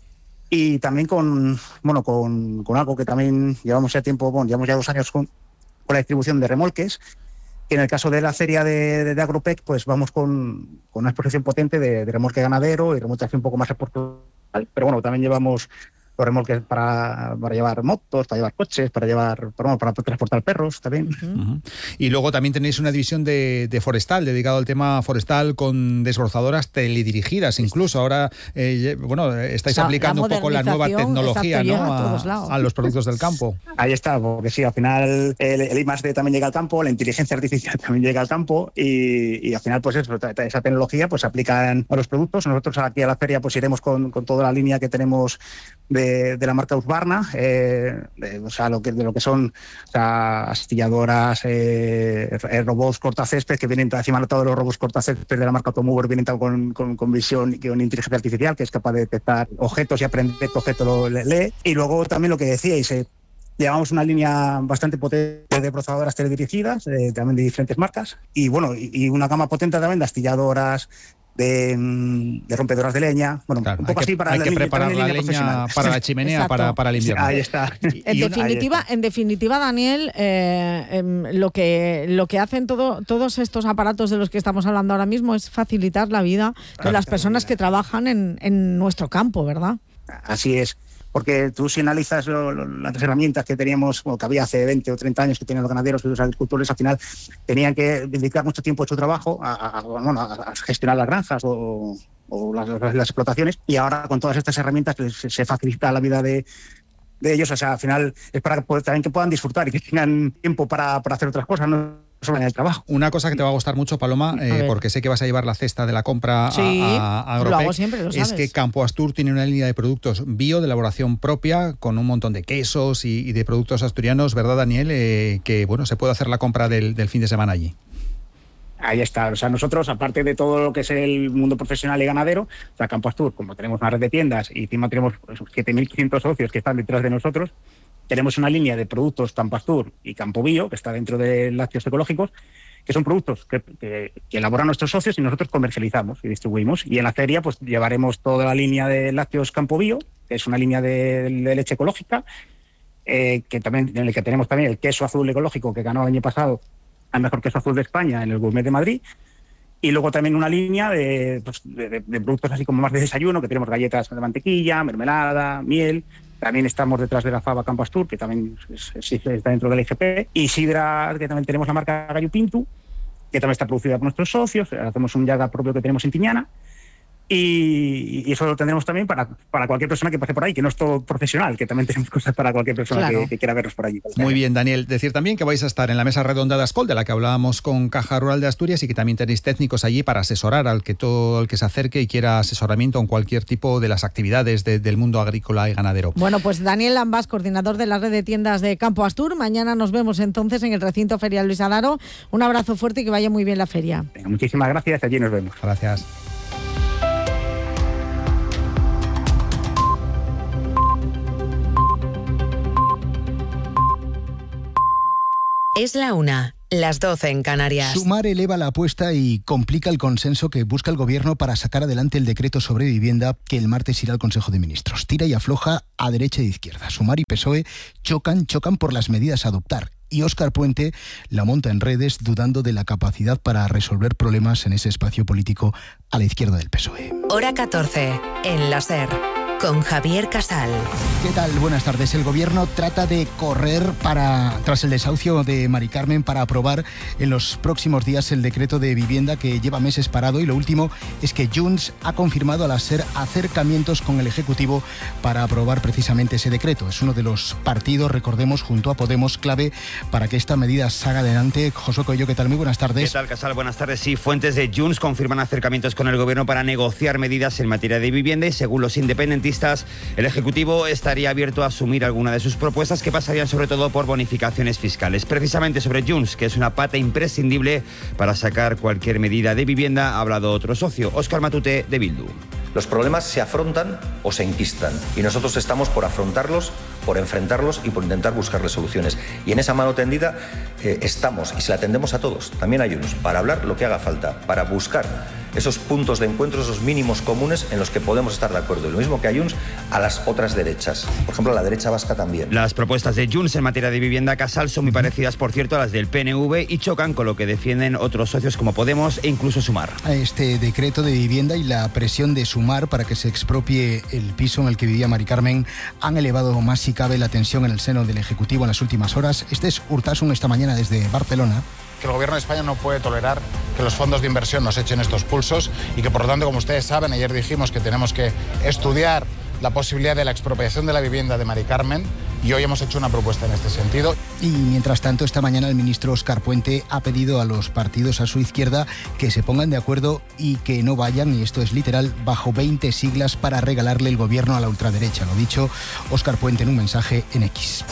Y también con, bueno, con, con algo que también llevamos ya tiempo, bueno, llevamos ya dos años con, con la distribución de remolques, que en el caso de la feria de, de, de Agropec, pues vamos con, con una exposición potente de, de remolque ganadero y remolque un poco más exportable. Pero bueno, también llevamos los remolques para, para llevar motos, para llevar coches, para llevar para, para transportar perros también. Uh-huh. Uh-huh. Y luego también tenéis una división de, de forestal, dedicado al tema forestal, con desbrozadoras teledirigidas incluso. Ahora, eh, bueno, estáis o sea, aplicando un poco la nueva tecnología, ¿no? a, a, a los productos del campo. Ahí está, porque sí, al final el, el I más D también llega al campo, la inteligencia artificial también llega al campo y, y al final pues eso, esa tecnología pues se aplica a los productos. Nosotros aquí a la feria pues iremos con, con toda la línea que tenemos de De, de la marca Husqvarna, eh, de, o sea, lo que, de lo que son o sea, astilladoras, eh, robots cortacésped, que vienen encima de todos los robots cortacésped de la marca Automover, vienen con, con, con visión y con inteligencia artificial, que es capaz de detectar objetos y aprender qué objeto lo lee. Y luego también lo que decíais, eh, llevamos una línea bastante potente de procesadoras teledirigidas, eh, también de diferentes marcas, y bueno, y, y una gama potente también de astilladoras, De, de rompedoras de leña, bueno, claro, un poco hay así que, para hay la que línea, preparar la leña para la chimenea, para, para el invierno. Ahí está. En definitiva, en definitiva, Daniel, eh, eh, lo que lo que hacen todo, todos estos aparatos de los que estamos hablando ahora mismo es facilitar la vida de las personas que trabajan en, en nuestro campo, ¿verdad? Así es. Porque tú si analizas lo, lo, las herramientas que teníamos, bueno, que había hace veinte o treinta años que tenían los ganaderos y los agricultores, al final tenían que dedicar mucho tiempo a su trabajo a, a, a, bueno, a gestionar las granjas o, o las, las, las explotaciones, y ahora con todas estas herramientas pues, se, se facilita la vida de, de ellos. O sea, al final es para que, también que puedan disfrutar y que tengan tiempo para, para hacer otras cosas, ¿no? En el trabajo. Una cosa que te va a gustar mucho, Paloma, eh, porque sé que vas a llevar la cesta de la compra sí, a, a Agropec, lo hago siempre, lo sabes. Es que Campo Astur tiene una línea de productos bio de elaboración propia con un montón de quesos y, y de productos asturianos, ¿verdad, Daniel? Eh, que bueno, se puede hacer la compra del, del fin de semana allí. Ahí está. O sea, nosotros, aparte de todo lo que es el mundo profesional y ganadero, o sea, Campo Astur, como tenemos una red de tiendas y encima tenemos siete mil quinientos socios que están detrás de nosotros, tenemos una línea de productos Campo Astur y Campo Bio, que está dentro de lácteos ecológicos, que son productos que, que, que elaboran nuestros socios y nosotros comercializamos y distribuimos. Y en la feria pues llevaremos toda la línea de lácteos Campo Bio, que es una línea de, de leche ecológica, eh, que también, en el que tenemos también el queso azul ecológico, que ganó el año pasado al mejor queso azul de España en el Gourmet de Madrid. Y luego también una línea de, pues, de, de, de productos así como más de desayuno, que tenemos galletas de mantequilla, mermelada, miel. También estamos detrás de la fava Campo Astur, que también es, es, está dentro del I G P. Y sidra, que también tenemos la marca Gallo Pintu, que también está producida por nuestros socios. Hacemos un yaga propio que tenemos en Tiñana. Y, y eso lo tendremos también para, para cualquier persona que pase por ahí, que no es todo profesional, que también tenemos cosas para cualquier persona claro. que, que quiera vernos por allí. Muy bien, Daniel. Decir también que vais a estar en la mesa redonda de Ascol, de la que hablábamos con Caja Rural de Asturias, y que también tenéis técnicos allí para asesorar al que todo el que se acerque y quiera asesoramiento en cualquier tipo de las actividades de, del mundo agrícola y ganadero. Bueno, pues Daniel Lambás, coordinador de la red de tiendas de Campo Astur. Mañana nos vemos entonces en el recinto ferial Luis Adaro. Un abrazo fuerte y que vaya muy bien la feria. Muchísimas gracias, allí nos vemos. Gracias. Es la una, las doce en Canarias. Sumar eleva la apuesta y complica el consenso que busca el Gobierno para sacar adelante el decreto sobre vivienda que el martes irá al Consejo de Ministros. Tira y afloja a derecha e izquierda. Sumar y P S O E chocan, chocan por las medidas a adoptar. Y Óscar Puente la monta en redes dudando de la capacidad para resolver problemas en ese espacio político a la izquierda del P S O E. Hora catorce, en la SER. Con Javier Casal. ¿Qué tal? Buenas tardes. El Gobierno trata de correr para tras el desahucio de Mari Carmen para aprobar en los próximos días el decreto de vivienda que lleva meses parado, y lo último es que Junts ha confirmado a la SER acercamientos con el Ejecutivo para aprobar precisamente ese decreto. Es uno de los partidos, recordemos, junto a Podemos, clave para que esta medida salga adelante. Josué Coello, ¿qué tal? Muy buenas tardes. ¿Qué tal, Casal? Buenas tardes. Sí, fuentes de Junts confirman acercamientos con el Gobierno para negociar medidas en materia de vivienda, y según los independentistas, el Ejecutivo estaría abierto a asumir alguna de sus propuestas, que pasarían sobre todo por bonificaciones fiscales. Precisamente sobre Junts, que es una pata imprescindible para sacar cualquier medida de vivienda, ha hablado otro socio, Óscar Matute, de Bildu. Los problemas se afrontan o se enquistan, y nosotros estamos por afrontarlos, por enfrentarlos y por intentar buscarles soluciones. Y en esa mano tendida eh, estamos, y se la tendemos a todos, también a Junts, para hablar lo que haga falta, para buscar esos puntos de encuentro, esos mínimos comunes en los que podemos estar de acuerdo. Y lo mismo que a Junts, a las otras derechas. Por ejemplo, a la derecha vasca también. Las propuestas de Junts en materia de vivienda, Casal, son muy parecidas, por cierto, a las del P N V, y chocan con lo que defienden otros socios como Podemos e incluso Sumar. Este decreto de vivienda y la presión de Sumar para que se expropie el piso en el que vivía Mari Carmen han elevado más si cabe la tensión en el seno del Ejecutivo en las últimas horas. Este es Urtasun esta mañana desde Barcelona. Que el Gobierno de España no puede tolerar que los fondos de inversión nos echen estos pulsos, y que, por lo tanto, como ustedes saben, ayer dijimos que tenemos que estudiar la posibilidad de la expropiación de la vivienda de Mari Carmen, y hoy hemos hecho una propuesta en este sentido. Y mientras tanto, esta mañana el ministro Óscar Puente ha pedido a los partidos a su izquierda que se pongan de acuerdo y que no vayan, y esto es literal, bajo veinte siglas para regalarle el gobierno a la ultraderecha. Lo dicho Óscar Puente en un mensaje en X.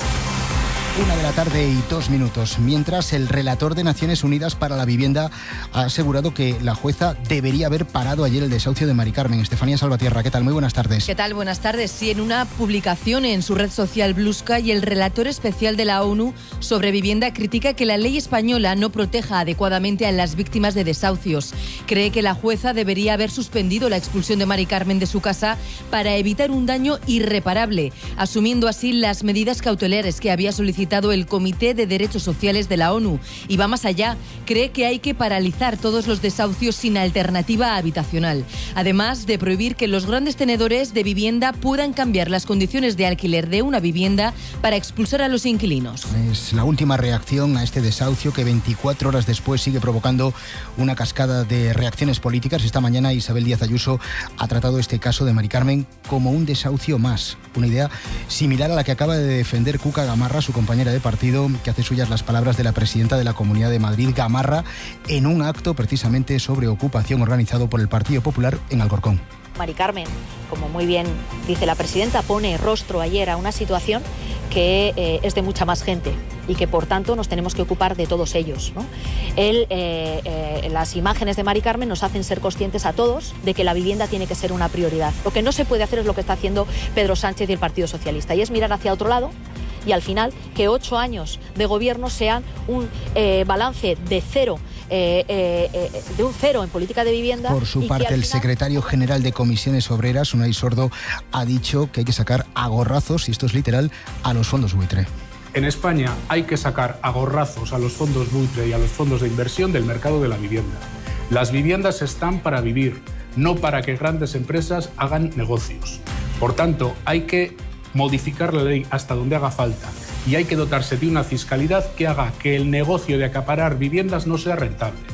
Una de la tarde y dos minutos. Mientras, el relator de Naciones Unidas para la Vivienda ha asegurado que la jueza debería haber parado ayer el desahucio de Mari Carmen. Estefanía Salvatierra, ¿qué tal? Muy buenas tardes. ¿Qué tal? Buenas tardes. Sí, en una publicación en su red social Blue Sky, el relator especial de la ONU sobre vivienda critica que la ley española no proteja adecuadamente a las víctimas de desahucios. Cree que la jueza debería haber suspendido la expulsión de Mari Carmen de su casa para evitar un daño irreparable, asumiendo así las medidas cautelares que había solicitado el Comité de Derechos Sociales de la ONU, y va más allá. Cree que hay que paralizar todos los desahucios sin alternativa habitacional, además de prohibir que los grandes tenedores de vivienda puedan cambiar las condiciones de alquiler de una vivienda para expulsar a los inquilinos. Es la última reacción a este desahucio que veinticuatro horas después sigue provocando una cascada de reacciones políticas. Esta mañana Isabel Díaz Ayuso ha tratado este caso de Mari Carmen como un desahucio más, una idea similar a la que acaba de defender Cuca Gamarra, su compañera de partido, que hace suyas las palabras de la presidenta de la Comunidad de Madrid, Gamarra, en un acto precisamente sobre ocupación organizado por el Partido Popular en Alcorcón. Mari Carmen, como muy bien dice la presidenta, pone rostro ayer a una situación que eh, es de mucha más gente y que por tanto nos tenemos que ocupar de todos ellos, ¿no? Él, eh, eh, las imágenes de Mari Carmen nos hacen ser conscientes a todos de que la vivienda tiene que ser una prioridad. Lo que no se puede hacer es lo que está haciendo Pedro Sánchez y el Partido Socialista, y es mirar hacia otro lado, y al final que ocho años de gobierno sean un eh, balance de cero, eh, eh, eh, de un cero en política de vivienda. Por su parte, el final... secretario general de Comisiones Obreras, Unai Sordo, ha dicho que hay que sacar a gorrazos, y esto es literal, a los fondos buitre. En España hay que sacar a gorrazos a los fondos buitre y a los fondos de inversión del mercado de la vivienda. Las viviendas están para vivir, no para que grandes empresas hagan negocios. Por tanto, hay que modificar la ley hasta donde haga falta, y hay que dotarse de una fiscalidad que haga que el negocio de acaparar viviendas no sea rentable.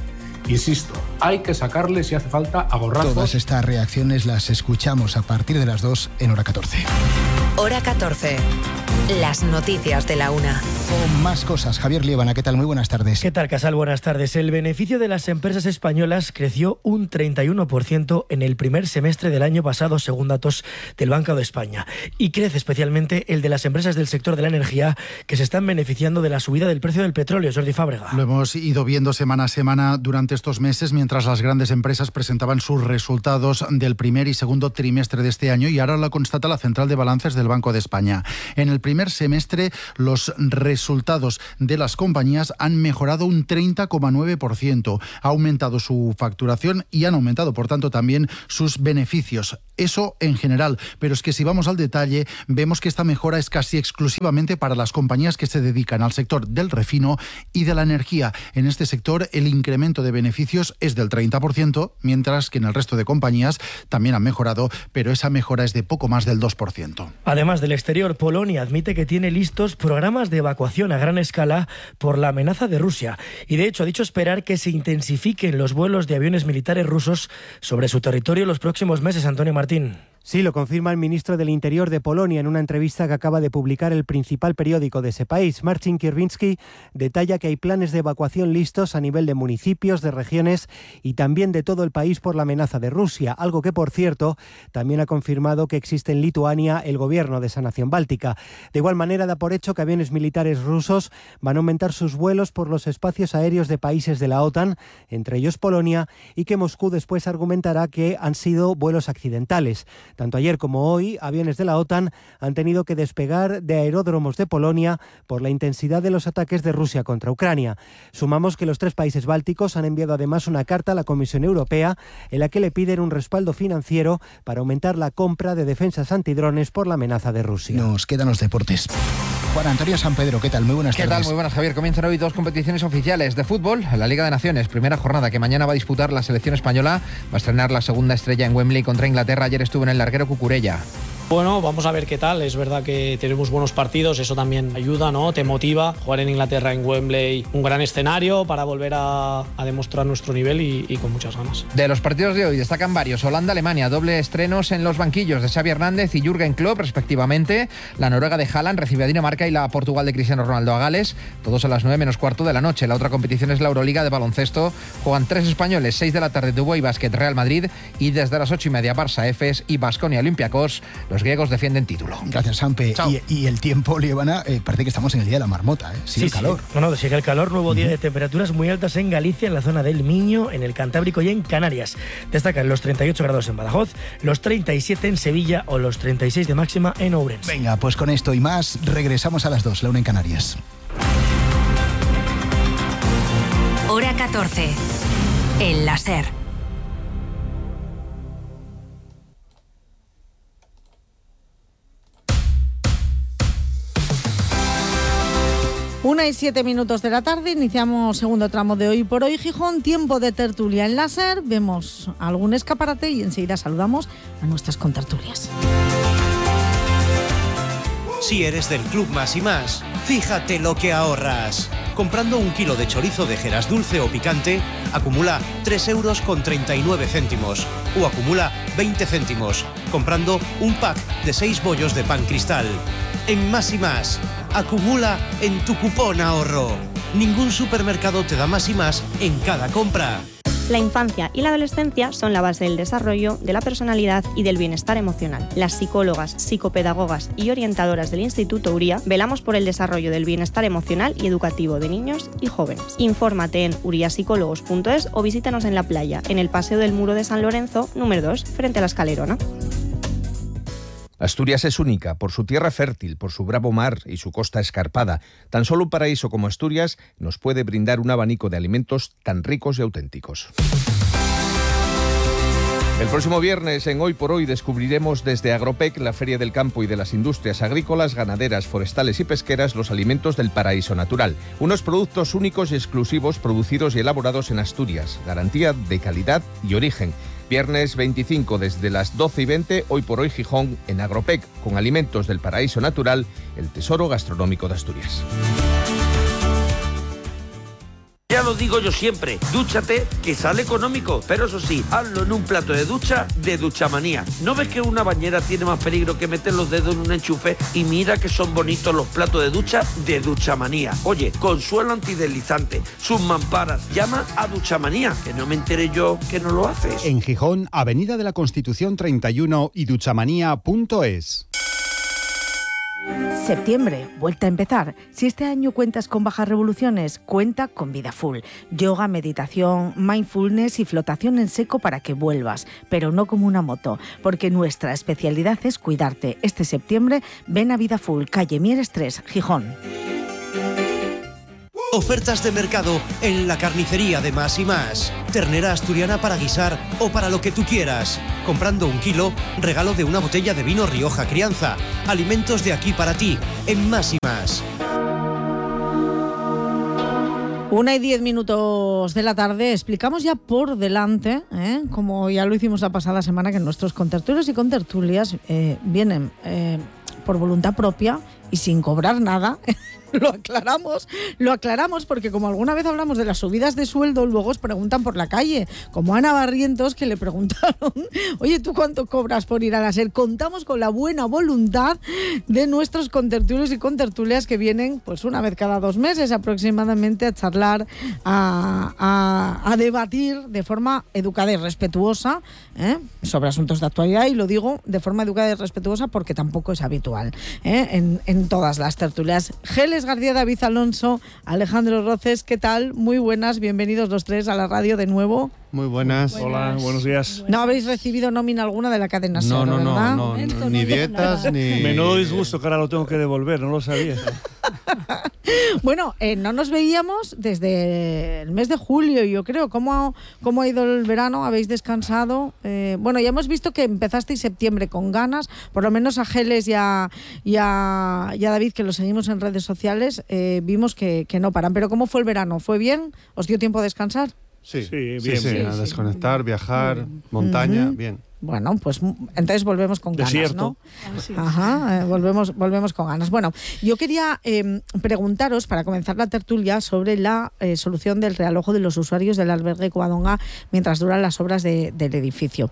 Insisto, hay que sacarle si hace falta a gorrazos. Todas estas reacciones las escuchamos a partir de las dos en Hora catorce. Hora catorce. Las noticias de la una. Con más cosas, Javier Liébana, ¿qué tal? Muy buenas tardes. ¿Qué tal, Casal? Buenas tardes. El beneficio de las empresas españolas creció un treinta y uno por ciento en el primer semestre del año pasado, según datos del Banco de España. Y crece especialmente el de las empresas del sector de la energía, que se están beneficiando de la subida del precio del petróleo. Jordi Fábrega. Lo hemos ido viendo semana a semana durante estos meses, mientras las grandes empresas presentaban sus resultados del primer y segundo trimestre de este año, y ahora lo constata la Central de Balances del Banco de España. En el primer semestre, los resultados de las compañías han mejorado un treinta coma nueve por ciento. Ha aumentado su facturación y han aumentado, por tanto, también sus beneficios. Eso en general, pero es que si vamos al detalle, vemos que esta mejora es casi exclusivamente para las compañías que se dedican al sector del refino y de la energía. En este sector, el incremento de beneficios es del treinta por ciento, mientras que en el resto de compañías también han mejorado, pero esa mejora es de poco más del dos por ciento. Además del exterior, Polonia admite que tiene listos programas de evacuación a gran escala por la amenaza de Rusia. Y de hecho ha dicho esperar que se intensifiquen los vuelos de aviones militares rusos sobre su territorio los próximos meses. Antonio Martín. Sí, lo confirma el ministro del Interior de Polonia en una entrevista que acaba de publicar el principal periódico de ese país. Marcin Kierwiński detalla que hay planes de evacuación listos a nivel de municipios, de regiones y también de todo el país por la amenaza de Rusia, algo que, por cierto, también ha confirmado que existe en Lituania el gobierno de esa nación báltica. De igual manera, da por hecho que aviones militares rusos van a aumentar sus vuelos por los espacios aéreos de países de la OTAN, entre ellos Polonia, y que Moscú después argumentará que han sido vuelos accidentales. Tanto ayer como hoy, aviones de la OTAN han tenido que despegar de aeródromos de Polonia por la intensidad de los ataques de Rusia contra Ucrania. Sumamos que los tres países bálticos han enviado además una carta a la Comisión Europea en la que le piden un respaldo financiero para aumentar la compra de defensas antidrones por la amenaza de Rusia. Nos quedan los deportes. Juan Antonio Sanpedro, ¿qué tal? Muy buenas ¿Qué tardes. tal? Muy buenas, Javier. Comienzan hoy dos competiciones oficiales de fútbol. La Liga de Naciones, primera jornada que mañana va a disputar la selección española. Va a estrenar la segunda estrella en Wembley contra Inglaterra. Ayer estuvo en el larguero Cucurella. Bueno, vamos a ver qué tal. Es verdad que tenemos buenos partidos, eso también ayuda, ¿no? Te motiva. Jugar en Inglaterra, en Wembley, un gran escenario para volver a, a demostrar nuestro nivel y, y con muchas ganas. De los partidos de hoy destacan varios. Holanda-Alemania, doble estrenos en los banquillos de Xavi Hernández y Jürgen Klopp, respectivamente. La Noruega de Haaland recibe a Dinamarca y la Portugal de Cristiano Ronaldo a Gales, todos a las nueve menos cuarto de la noche. La otra competición es la Euroliga de baloncesto. Juegan tres españoles, seis de la tarde, Dubai Basket Real Madrid, y desde las ocho y media Barça Efes y Baskonia Olympiacos. Los griegos defienden título. Gracias, Sampe. Y, y el tiempo, Liébana, eh, parece que estamos en el día de la marmota, ¿eh? Sigue sí, el calor. Sí. No, no, sigue el calor. Nuevo día de temperaturas muy altas en Galicia, en la zona del Miño, en el Cantábrico y en Canarias. Destacan los treinta y ocho grados en Badajoz, los treinta y siete en Sevilla o los treinta y seis de máxima en Ourense. Venga, pues con esto y más, regresamos a las dos, la una en Canarias. Hora catorce. El láser. Una y siete minutos de la tarde, iniciamos segundo tramo de Hoy por Hoy Gijón, tiempo de tertulia en láser, vemos algún escaparate y enseguida saludamos a nuestras contertulias. Si eres del Club Más y Más, fíjate lo que ahorras. Comprando un kilo de chorizo de Jeras dulce o picante, acumula tres euros con treinta y nueve céntimos o acumula veinte céntimos, comprando un pack de seis bollos de pan cristal. En Más y Más, acumula en tu cupón ahorro. Ningún supermercado te da más y más en cada compra. La infancia y la adolescencia son la base del desarrollo, de la personalidad y del bienestar emocional. Las psicólogas, psicopedagogas y orientadoras del Instituto Uría velamos por el desarrollo del bienestar emocional y educativo de niños y jóvenes. Infórmate en uriapsicólogos punto es o visítanos en la playa, en el Paseo del Muro de San Lorenzo, número dos, frente a la Escalerona. Asturias es única por su tierra fértil, por su bravo mar y su costa escarpada. Tan solo un paraíso como Asturias nos puede brindar un abanico de alimentos tan ricos y auténticos. El próximo viernes en Hoy por Hoy descubriremos desde Agropec, la Feria del Campo y de las Industrias Agrícolas, Ganaderas, Forestales y Pesqueras, los alimentos del paraíso natural. Unos productos únicos y exclusivos producidos y elaborados en Asturias. Garantía de calidad y origen. Viernes veinticinco desde las doce y veinte, Hoy por Hoy Gijón en Agropec, con alimentos del paraíso natural, el tesoro gastronómico de Asturias. Ya lo digo yo siempre, dúchate que sale económico, pero eso sí, hazlo en un plato de ducha de Duchamanía. ¿No ves que una bañera tiene más peligro que meter los dedos en un enchufe? Y mira que son bonitos los platos de ducha de Duchamanía. Oye, con suelo antideslizante, sus mamparas, llama a Duchamanía, que no me enteré yo que no lo haces. En Gijón, Avenida de la Constitución treinta y uno y duchamanía punto es. Septiembre, vuelta a empezar. Si este año cuentas con bajas revoluciones, cuenta con Vida Full. Yoga, meditación, mindfulness y flotación en seco para que vuelvas, pero no como una moto, porque nuestra especialidad es cuidarte. Este septiembre, ven a Vida Full, calle Mieres tres, Gijón. Ofertas de mercado en la carnicería de Más y Más. Ternera asturiana para guisar o para lo que tú quieras. Comprando un kilo, regalo de una botella de vino Rioja Crianza. Alimentos de aquí para ti, en Más y Más. Una y diez minutos de la tarde, explicamos ya por delante, ¿eh? como ya lo hicimos la pasada semana, que nuestros contertulios y contertulias eh, vienen eh, por voluntad propia y sin cobrar nada. Lo aclaramos, lo aclaramos porque como alguna vez hablamos de las subidas de sueldo, luego os preguntan por la calle, como Ana Barrientos, que le preguntaron, oye, ¿tú cuánto cobras por ir a la SER? Contamos con la buena voluntad de nuestros contertulios y contertulias que vienen pues una vez cada dos meses aproximadamente a charlar, a, a, a debatir de forma educada y respetuosa ¿eh? sobre asuntos de actualidad, y lo digo de forma educada y respetuosa porque tampoco es habitual ¿eh? en, en todas las tertulias. Geles García, David Alonso, Alejandro Roces, ¿qué tal? Muy buenas, bienvenidos los tres a la radio de nuevo. Muy buenas. buenas. Hola, buenos días. No habéis recibido nómina alguna de la cadena SER, no, no, ¿verdad? No, no, no, ni dietas, ni... Menudo disgusto que ahora lo tengo que devolver, no lo sabía. Bueno, eh, no nos veíamos desde el mes de julio, yo creo. ¿Cómo, cómo ha ido el verano? ¿Habéis descansado? Eh, bueno, ya hemos visto que empezasteis septiembre con ganas, por lo menos a Geles y a, y a, y a David, que lo seguimos en redes sociales, eh, vimos que, que no paran. Pero ¿cómo fue el verano? ¿Fue bien? ¿Os dio tiempo a descansar? Sí, sí, bien, sí, sí, bien. A desconectar, viajar, montaña, uh-huh. bien. Bueno, pues entonces volvemos con ganas, Desierto. ¿no? Ajá, eh, volvemos, volvemos con ganas. Bueno, yo quería eh, preguntaros, para comenzar la tertulia, sobre la eh, solución del realojo de los usuarios del albergue Covadonga mientras duran las obras de, del edificio.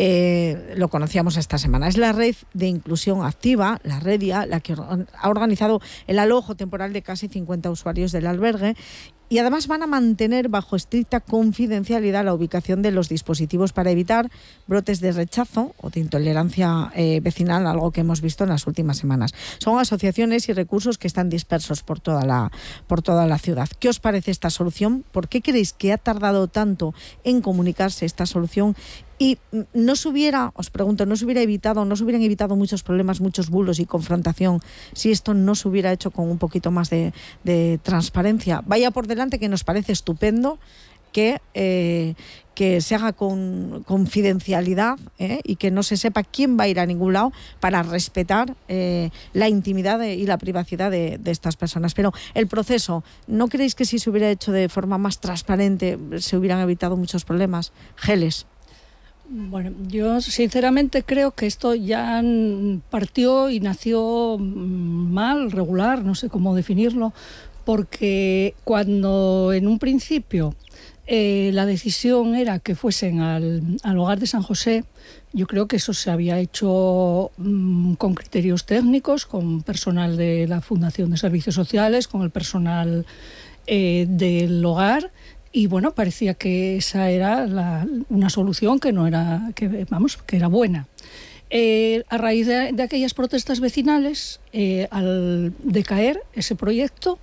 Eh, lo conocíamos esta semana. Es la Red de Inclusión Activa, la Redia, la que ha organizado el alojo temporal de casi cincuenta usuarios del albergue. Y además van a mantener bajo estricta confidencialidad la ubicación de los dispositivos para evitar brotes de rechazo o de intolerancia eh, vecinal, algo que hemos visto en las últimas semanas. Son asociaciones y recursos que están dispersos por toda la, por toda la ciudad. ¿Qué os parece esta solución? ¿Por qué creéis que ha tardado tanto en comunicarse esta solución? Y no se hubiera, os pregunto, no se hubiera evitado, no se hubieran evitado muchos problemas, muchos bulos y confrontación si esto no se hubiera hecho con un poquito más de, de transparencia. Vaya por delante que nos parece estupendo que, eh, que se haga con confidencialidad ¿eh? y que no se sepa quién va a ir a ningún lado para respetar eh, la intimidad de, y la privacidad de, de estas personas. Pero el proceso, ¿no creéis que si se hubiera hecho de forma más transparente se hubieran evitado muchos problemas? Geles. Bueno, yo sinceramente creo que esto ya partió y nació mal, regular, no sé cómo definirlo, porque cuando en un principio eh, la decisión era que fuesen al, al hogar de San José, yo creo que eso se había hecho mmm, con criterios técnicos, con personal de la Fundación de Servicios Sociales, con el personal eh, del hogar. Y bueno, parecía que esa era la, una solución que no era, que vamos, que era buena. Eh, a raíz de, de aquellas protestas vecinales, eh, al decaer ese proyecto,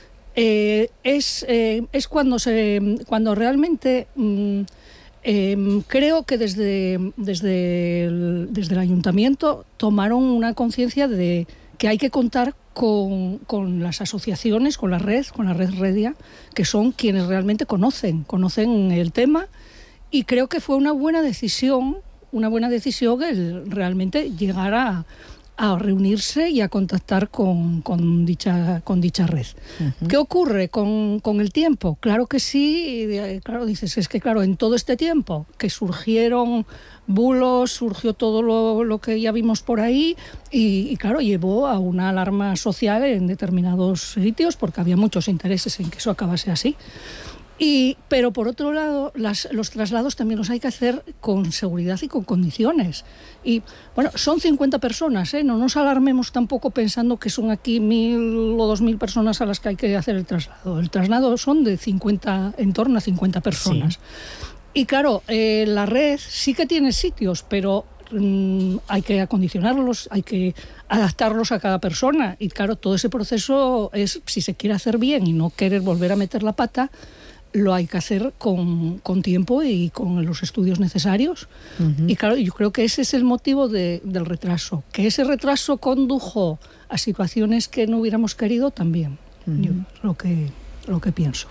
eh, es, eh, es cuando se, cuando realmente mm, eh, creo que desde, desde, el, desde el ayuntamiento tomaron una conciencia de que hay que contar Con, con las asociaciones, con la red, con la red Redia, que son quienes realmente conocen, conocen el tema, y creo que fue una buena decisión, una buena decisión el realmente llegar a, a reunirse y a contactar con, con, dicha, con dicha red. Uh-huh. ¿Qué ocurre con, con el tiempo? Claro que sí, claro, dices, es que claro, en todo este tiempo que surgieron bulos, surgió todo lo, lo que ya vimos por ahí y, y claro, llevó a una alarma social en determinados sitios porque había muchos intereses en que eso acabase así. Y, pero por otro lado, las, los traslados también los hay que hacer con seguridad y con condiciones. Y bueno, son cincuenta personas, ¿eh? No nos alarmemos tampoco pensando que son aquí mil o dos mil personas a las que hay que hacer el traslado. El traslado son de cincuenta, en torno a cincuenta personas. Sí. Y claro, eh, la red sí que tiene sitios, pero mmm, hay que acondicionarlos, hay que adaptarlos a cada persona. Y claro, todo ese proceso es, si se quiere hacer bien y no querer volver a meter la pata, lo hay que hacer con, con tiempo y con los estudios necesarios. Uh-huh. Y claro, yo creo que ese es el motivo de, del retraso. Que ese retraso condujo a situaciones que no hubiéramos querido también. Uh-huh. Yo lo que, lo que pienso.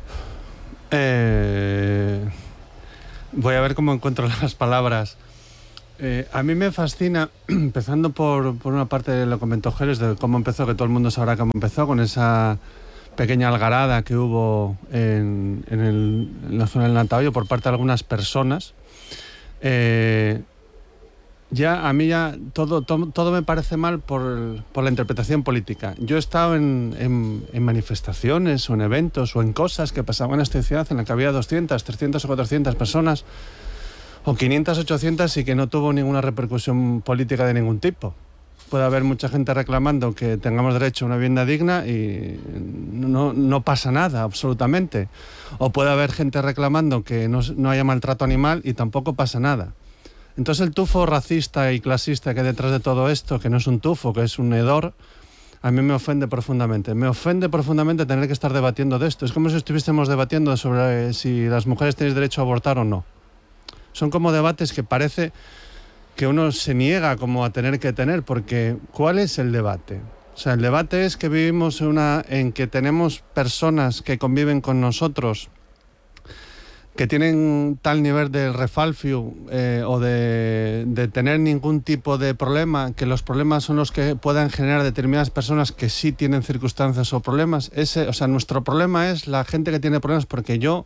Eh, voy a ver cómo encuentro las palabras. Eh, a mí me fascina, empezando por, por una parte de lo que comentó Jerez, de cómo empezó, que todo el mundo sabrá cómo empezó, con esa pequeña algarada que hubo en, en, el, en la zona del Nantahoyo por parte de algunas personas. Eh, ya a mí ya todo, todo, todo me parece mal por, por la interpretación política. Yo he estado en, en, en manifestaciones o en eventos o en cosas que pasaban en esta ciudad en la que había doscientas, trescientas o cuatrocientas personas o quinientas, ochocientas y que no tuvo ninguna repercusión política de ningún tipo. Puede haber mucha gente reclamando que tengamos derecho a una vivienda digna y no, no pasa nada, absolutamente. O puede haber gente reclamando que no, no haya maltrato animal y tampoco pasa nada. Entonces el tufo racista y clasista que hay detrás de todo esto, que no es un tufo, que es un hedor, a mí me ofende profundamente. Me ofende profundamente tener que estar debatiendo de esto. Es como si estuviésemos debatiendo sobre si las mujeres tenéis derecho a abortar o no. Son como debates que parece que uno se niega como a tener que tener, porque ¿cuál es el debate? O sea, el debate es que vivimos en, una, en que tenemos personas que conviven con nosotros que tienen tal nivel de refalfio eh, o de, de tener ningún tipo de problema, que los problemas son los que puedan generar determinadas personas que sí tienen circunstancias o problemas. Ese, o sea, nuestro problema es la gente que tiene problemas porque yo,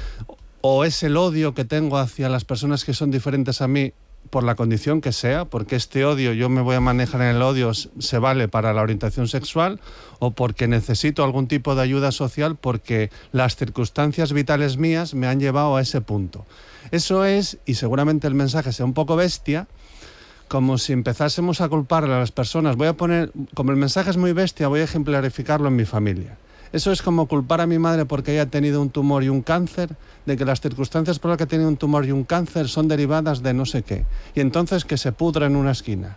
o es el odio que tengo hacia las personas que son diferentes a mí, por la condición que sea, porque este odio, yo me voy a manejar en el odio, se vale para la orientación sexual, o porque necesito algún tipo de ayuda social porque las circunstancias vitales mías me han llevado a ese punto. Eso es, y seguramente el mensaje sea un poco bestia, como si empezásemos a culpar a las personas. Voy a poner, como el mensaje es muy bestia, voy a ejemplarificarlo en mi familia. Eso es como culpar a mi madre porque haya tenido un tumor y un cáncer, de que las circunstancias por las que ha tenido un tumor y un cáncer son derivadas de no sé qué. Y entonces que se pudra en una esquina.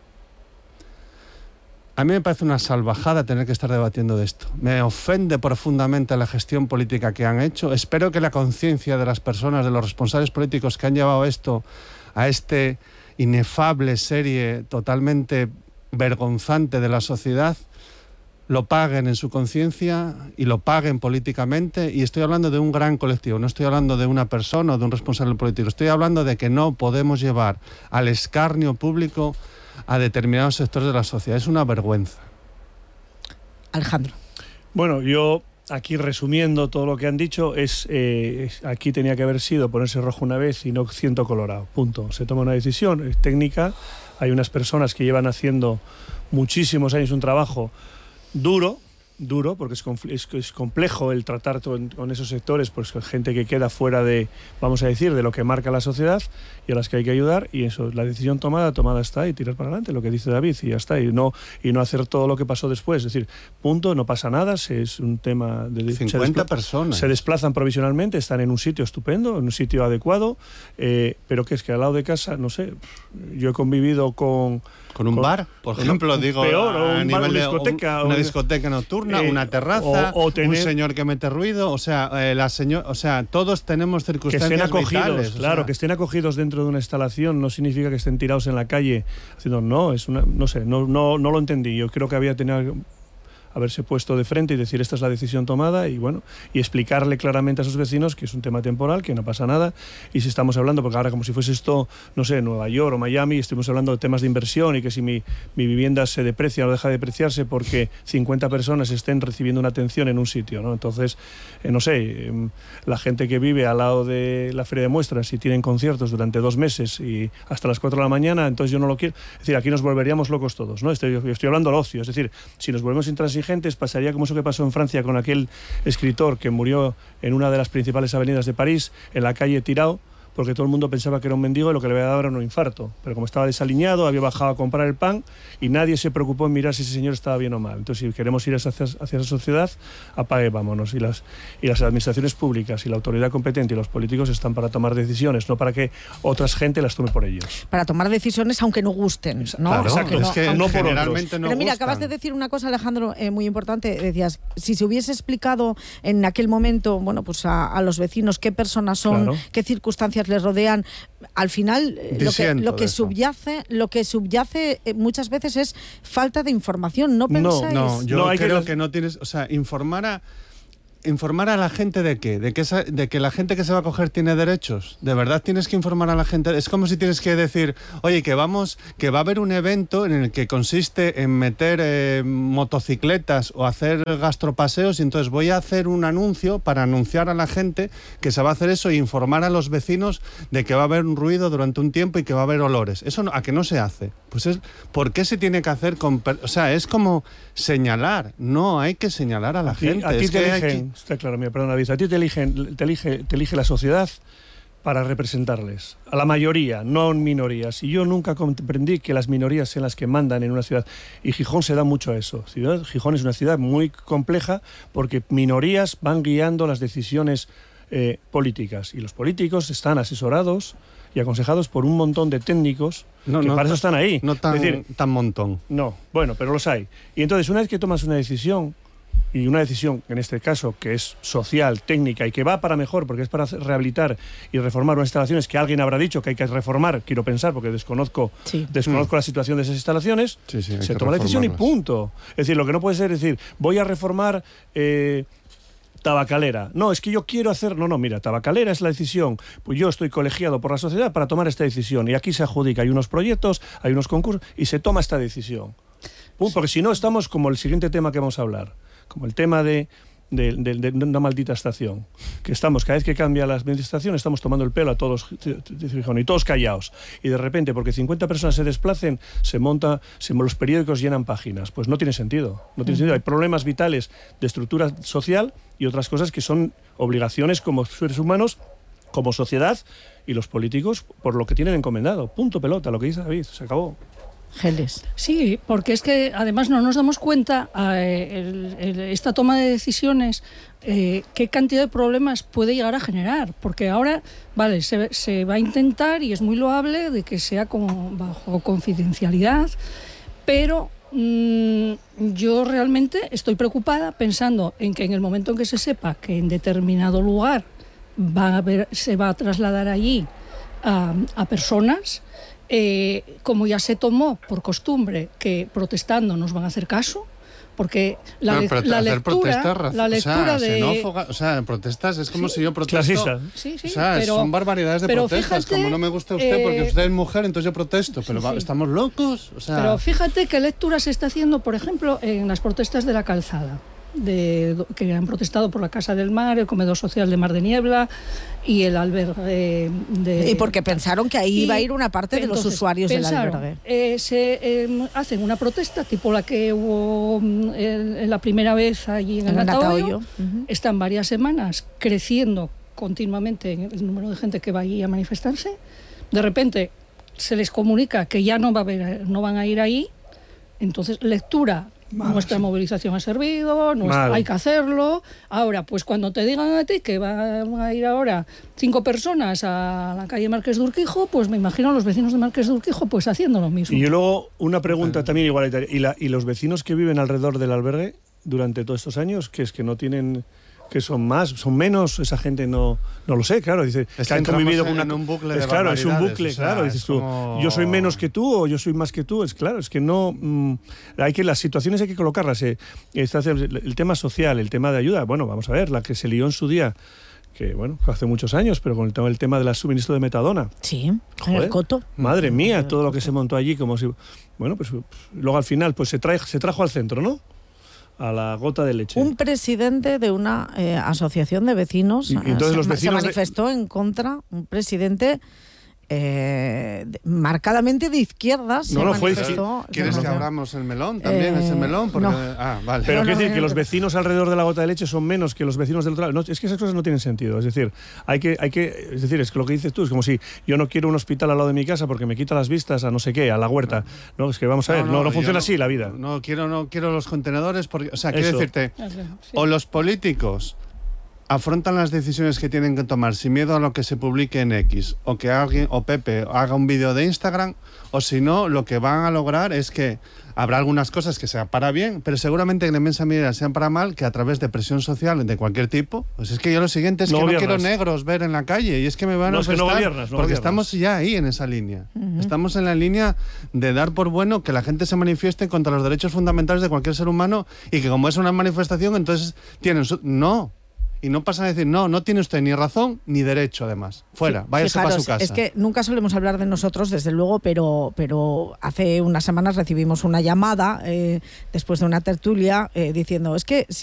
A mí me parece una salvajada tener que estar debatiendo de esto. Me ofende profundamente la gestión política que han hecho. Espero que la conciencia de las personas, de los responsables políticos que han llevado esto a este inefable serie totalmente vergonzante de la sociedad, lo paguen en su conciencia y lo paguen políticamente. Y estoy hablando de un gran colectivo, no estoy hablando de una persona o de un responsable político. Estoy hablando de que no podemos llevar al escarnio público a determinados sectores de la sociedad. Es una vergüenza. Alejandro. Bueno, yo aquí resumiendo todo lo que han dicho, es eh, aquí tenía que haber sido ponerse rojo una vez y no ciento colorado. Punto. Se toma una decisión, es técnica. Hay unas personas que llevan haciendo muchísimos años un trabajo duro, duro, porque es, es, es complejo el tratar con, con esos sectores, pues con gente que queda fuera de, vamos a decir, de lo que marca la sociedad y a las que hay que ayudar, y eso, la decisión tomada, tomada está, y tirar para adelante, lo que dice David, y ya está, y no, y no hacer todo lo que pasó después, es decir, punto, no pasa nada, es un tema de... cincuenta personas. Se desplazan provisionalmente, están en un sitio estupendo, en un sitio adecuado, eh, pero que es que al lado de casa, no sé, yo he convivido con... Con un con, bar, por ejemplo, digo, peor, o a un nivel bar, una de discoteca, un, una o, discoteca nocturna, eh, una terraza, o, o tener, un señor que mete ruido, o sea, eh, la señor, o sea, todos tenemos circunstancias que estén acogidos, vitales, claro, sea. que estén acogidos dentro de una instalación no significa que estén tirados en la calle haciendo, no, es una, no sé, no, no, no lo entendí. Yo creo que había tenido haberse puesto de frente y decir esta es la decisión tomada y bueno, y explicarle claramente a sus vecinos que es un tema temporal, que no pasa nada, y si estamos hablando, porque ahora como si fuese esto, no sé, Nueva York o Miami, estuvimos hablando de temas de inversión y que si mi, mi vivienda se deprecia o deja de depreciarse porque cincuenta personas estén recibiendo una atención en un sitio, ¿no? Entonces, eh, no sé, eh, la gente que vive al lado de la feria de muestras y tienen conciertos durante dos meses y hasta las cuatro de la mañana, entonces yo no lo quiero, es decir, aquí nos volveríamos locos todos, ¿no? Estoy, yo estoy hablando al ocio, es decir, si nos volvemos intransigentes indigentes pasaría como eso que pasó en Francia con aquel escritor que murió en una de las principales avenidas de París, en la calle tirado, porque todo el mundo pensaba que era un mendigo y lo que le había dado era un infarto. Pero como estaba desaliñado, había bajado a comprar el pan y nadie se preocupó en mirar si ese señor estaba bien o mal. Entonces, si queremos ir hacia, hacia esa sociedad, apague, vámonos. Y las, y las administraciones públicas y la autoridad competente y los políticos están para tomar decisiones, no para que otras gente las tome por ellos. Para tomar decisiones aunque no gusten, ¿no? Claro, exacto, no, es que no por otros. No Pero mira, acabas de decir una cosa, Alejandro, eh, muy importante. Decías, si se hubiese explicado en aquel momento, bueno, pues a, a los vecinos qué personas son, claro, qué circunstancias les rodean, al final lo que, lo que subyace lo que subyace muchas veces es falta de información. ¿No pensáis? No, no, yo no, hay creo que... que no tienes, o sea, informar a informar a la gente de qué, de que esa, de que la gente que se va a coger tiene derechos. De verdad tienes que informar a la gente. Es como si tienes que decir, oye, que vamos, que va a haber un evento en el que consiste en meter eh, motocicletas o hacer gastropaseos, y entonces voy a hacer un anuncio para anunciar a la gente que se va a hacer eso e informar a los vecinos de que va a haber un ruido durante un tiempo y que va a haber olores. Eso no, a que no se hace. Pues es, ¿por qué se tiene que hacer con, o sea, es como señalar? No hay que señalar a la gente. A ti es te que eligen, hay que... está claro, mira, perdón, David, a ti te eligen, te elige, te elige la sociedad para representarles, a la mayoría, no en minorías. Y yo nunca comprendí que las minorías sean las que mandan en una ciudad. Y Gijón se da mucho a eso. Ciudad, Gijón es una ciudad muy compleja porque minorías van guiando las decisiones eh, políticas. Y los políticos están asesorados y aconsejados por un montón de técnicos no, que no, para eso están ahí. No tan, es decir, tan montón. No, bueno, pero los hay. Y entonces, una vez que tomas una decisión, y una decisión, en este caso, que es social, técnica y que va para mejor, porque es para rehabilitar y reformar unas instalaciones que alguien habrá dicho que hay que reformar, quiero pensar, porque desconozco, sí. desconozco mm. la situación de esas instalaciones, sí, sí, se toma la decisión y punto. Es decir, lo que no puede ser es decir, voy a reformar... Eh, Tabacalera. No, es que yo quiero hacer... No, no, mira, Tabacalera es la decisión. Pues yo estoy colegiado por la sociedad para tomar esta decisión. Y aquí se adjudica, hay unos proyectos, hay unos concursos, y se toma esta decisión. Porque si no, estamos como el siguiente tema que vamos a hablar. Como el tema de, de, de, de una maldita estación. Que estamos, cada vez que cambia la administración, estamos tomando el pelo a todos, y todos callados. Y de repente, porque cincuenta personas se desplacen, se monta, se, los periódicos llenan páginas. Pues no tiene sentido. No tiene sentido. Hay problemas vitales de estructura social y otras cosas que son obligaciones como seres humanos, como sociedad, y los políticos por lo que tienen encomendado. Punto pelota, lo que dice David, se acabó. Geles. Sí, porque es que además no nos damos cuenta eh, el, el, esta toma de decisiones eh, qué cantidad de problemas puede llegar a generar, porque ahora vale se, se va a intentar y es muy loable de que sea con, bajo confidencialidad, pero mmm, yo realmente estoy preocupada pensando en que en el momento en que se sepa que en determinado lugar va a haber, se va a trasladar allí a, a personas. Eh, como ya se tomó por costumbre que protestando nos van a hacer caso, porque la, no, la lectura, la lectura o sea, de... xenófoba, o sea, protestas es como sí, si yo protesto... Clasista. Sí, sí, o sea, pero, son barbaridades de protestas, fíjate, como no me gusta usted eh, porque usted es mujer, entonces yo protesto, pero sí, sí. ¿Estamos locos? O sea... Pero fíjate qué lectura se está haciendo, por ejemplo, en las protestas de la Calzada. De, que han protestado por la Casa del Mar, el comedor social de Mar de Niebla y el albergue de... Y porque pensaron que ahí y, iba a ir una parte entonces, de los usuarios pensaron, del albergue. Eh, se eh, hacen una protesta tipo la que hubo eh, la primera vez allí en, en el Atahoyo. Uh-huh. Están varias semanas creciendo continuamente el número de gente que va allí a manifestarse. De repente se les comunica que ya no, va a haber, no van a ir ahí. Entonces, lectura... Mal, nuestra sí. movilización ha servido, nuestra, hay que hacerlo. Ahora, pues cuando te digan a ti que van a ir ahora cinco personas a la calle Marqués de Urquijo, pues me imagino a los vecinos de Marqués de Urquijo pues haciendo lo mismo. Y luego una pregunta uh-huh. también igualitaria. ¿Y, la, ¿Y los vecinos que viven alrededor del albergue durante todos estos años, que es que no tienen... que son más, son menos, esa gente no no lo sé, claro, dice, es que han convivido con una, un bucle es de claro, es un bucle, o sea, claro, dices tú, como... yo soy menos que tú o yo soy más que tú, es claro, es que no mmm, hay que las situaciones hay que colocarlas, eh, está, el tema social, el tema de ayuda, bueno, vamos a ver, la que se lió en su día, que bueno, hace muchos años, pero con el tema, el tema del suministro de metadona. Sí, en el coto. Madre mía, todo lo que se montó allí, como si, bueno, pues luego al final pues se trae, se trajo al centro, ¿no? A la gota de leche. Un presidente de una eh, asociación de vecinos, y, y entonces se, los vecinos se manifestó de... en contra, un presidente eh, marcadamente de izquierdas. No se lo fue. manifestó. ¿Quieres que abramos el melón también? Eh, ese melón. Porque, no. Ah, vale. Pero no, quiero no, decir no, que no, los no. vecinos alrededor de la gota de leche son menos que los vecinos del otro lado. No, es que esas cosas no tienen sentido. Es decir, hay que, hay que, es decir, es que lo que dices tú es como si yo no quiero un hospital al lado de mi casa porque me quita las vistas a no sé qué, a la huerta. No, es que vamos a ver, no, no, no funciona no, así la vida. No quiero, no quiero los contenedores porque, o sea, quiero Eso. decirte, o los políticos afrontan las decisiones que tienen que tomar sin miedo a lo que se publique en X, o que alguien, o Pepe haga un vídeo de Instagram, o si no, lo que van a lograr es que habrá algunas cosas que sean para bien, pero seguramente en la inmensa medida sean para mal, que a través de presión social de cualquier tipo, pues es que yo lo siguiente es No que gobiernas. no quiero negros ver en la calle, y es que me van No, a es que no ofender, gobiernas, no porque gobiernas. estamos ya ahí en esa línea. Ujú. Estamos en la línea de dar por bueno que la gente se manifieste contra los derechos fundamentales de cualquier ser humano, y que como es una manifestación, entonces tienen su... No. Y no pasan a decir, no, no tiene usted ni razón ni derecho, además. Fuera, váyase para su casa. Es que nunca solemos hablar de nosotros, desde luego, pero, pero hace unas semanas recibimos una llamada eh, después de una tertulia eh, diciendo, es que si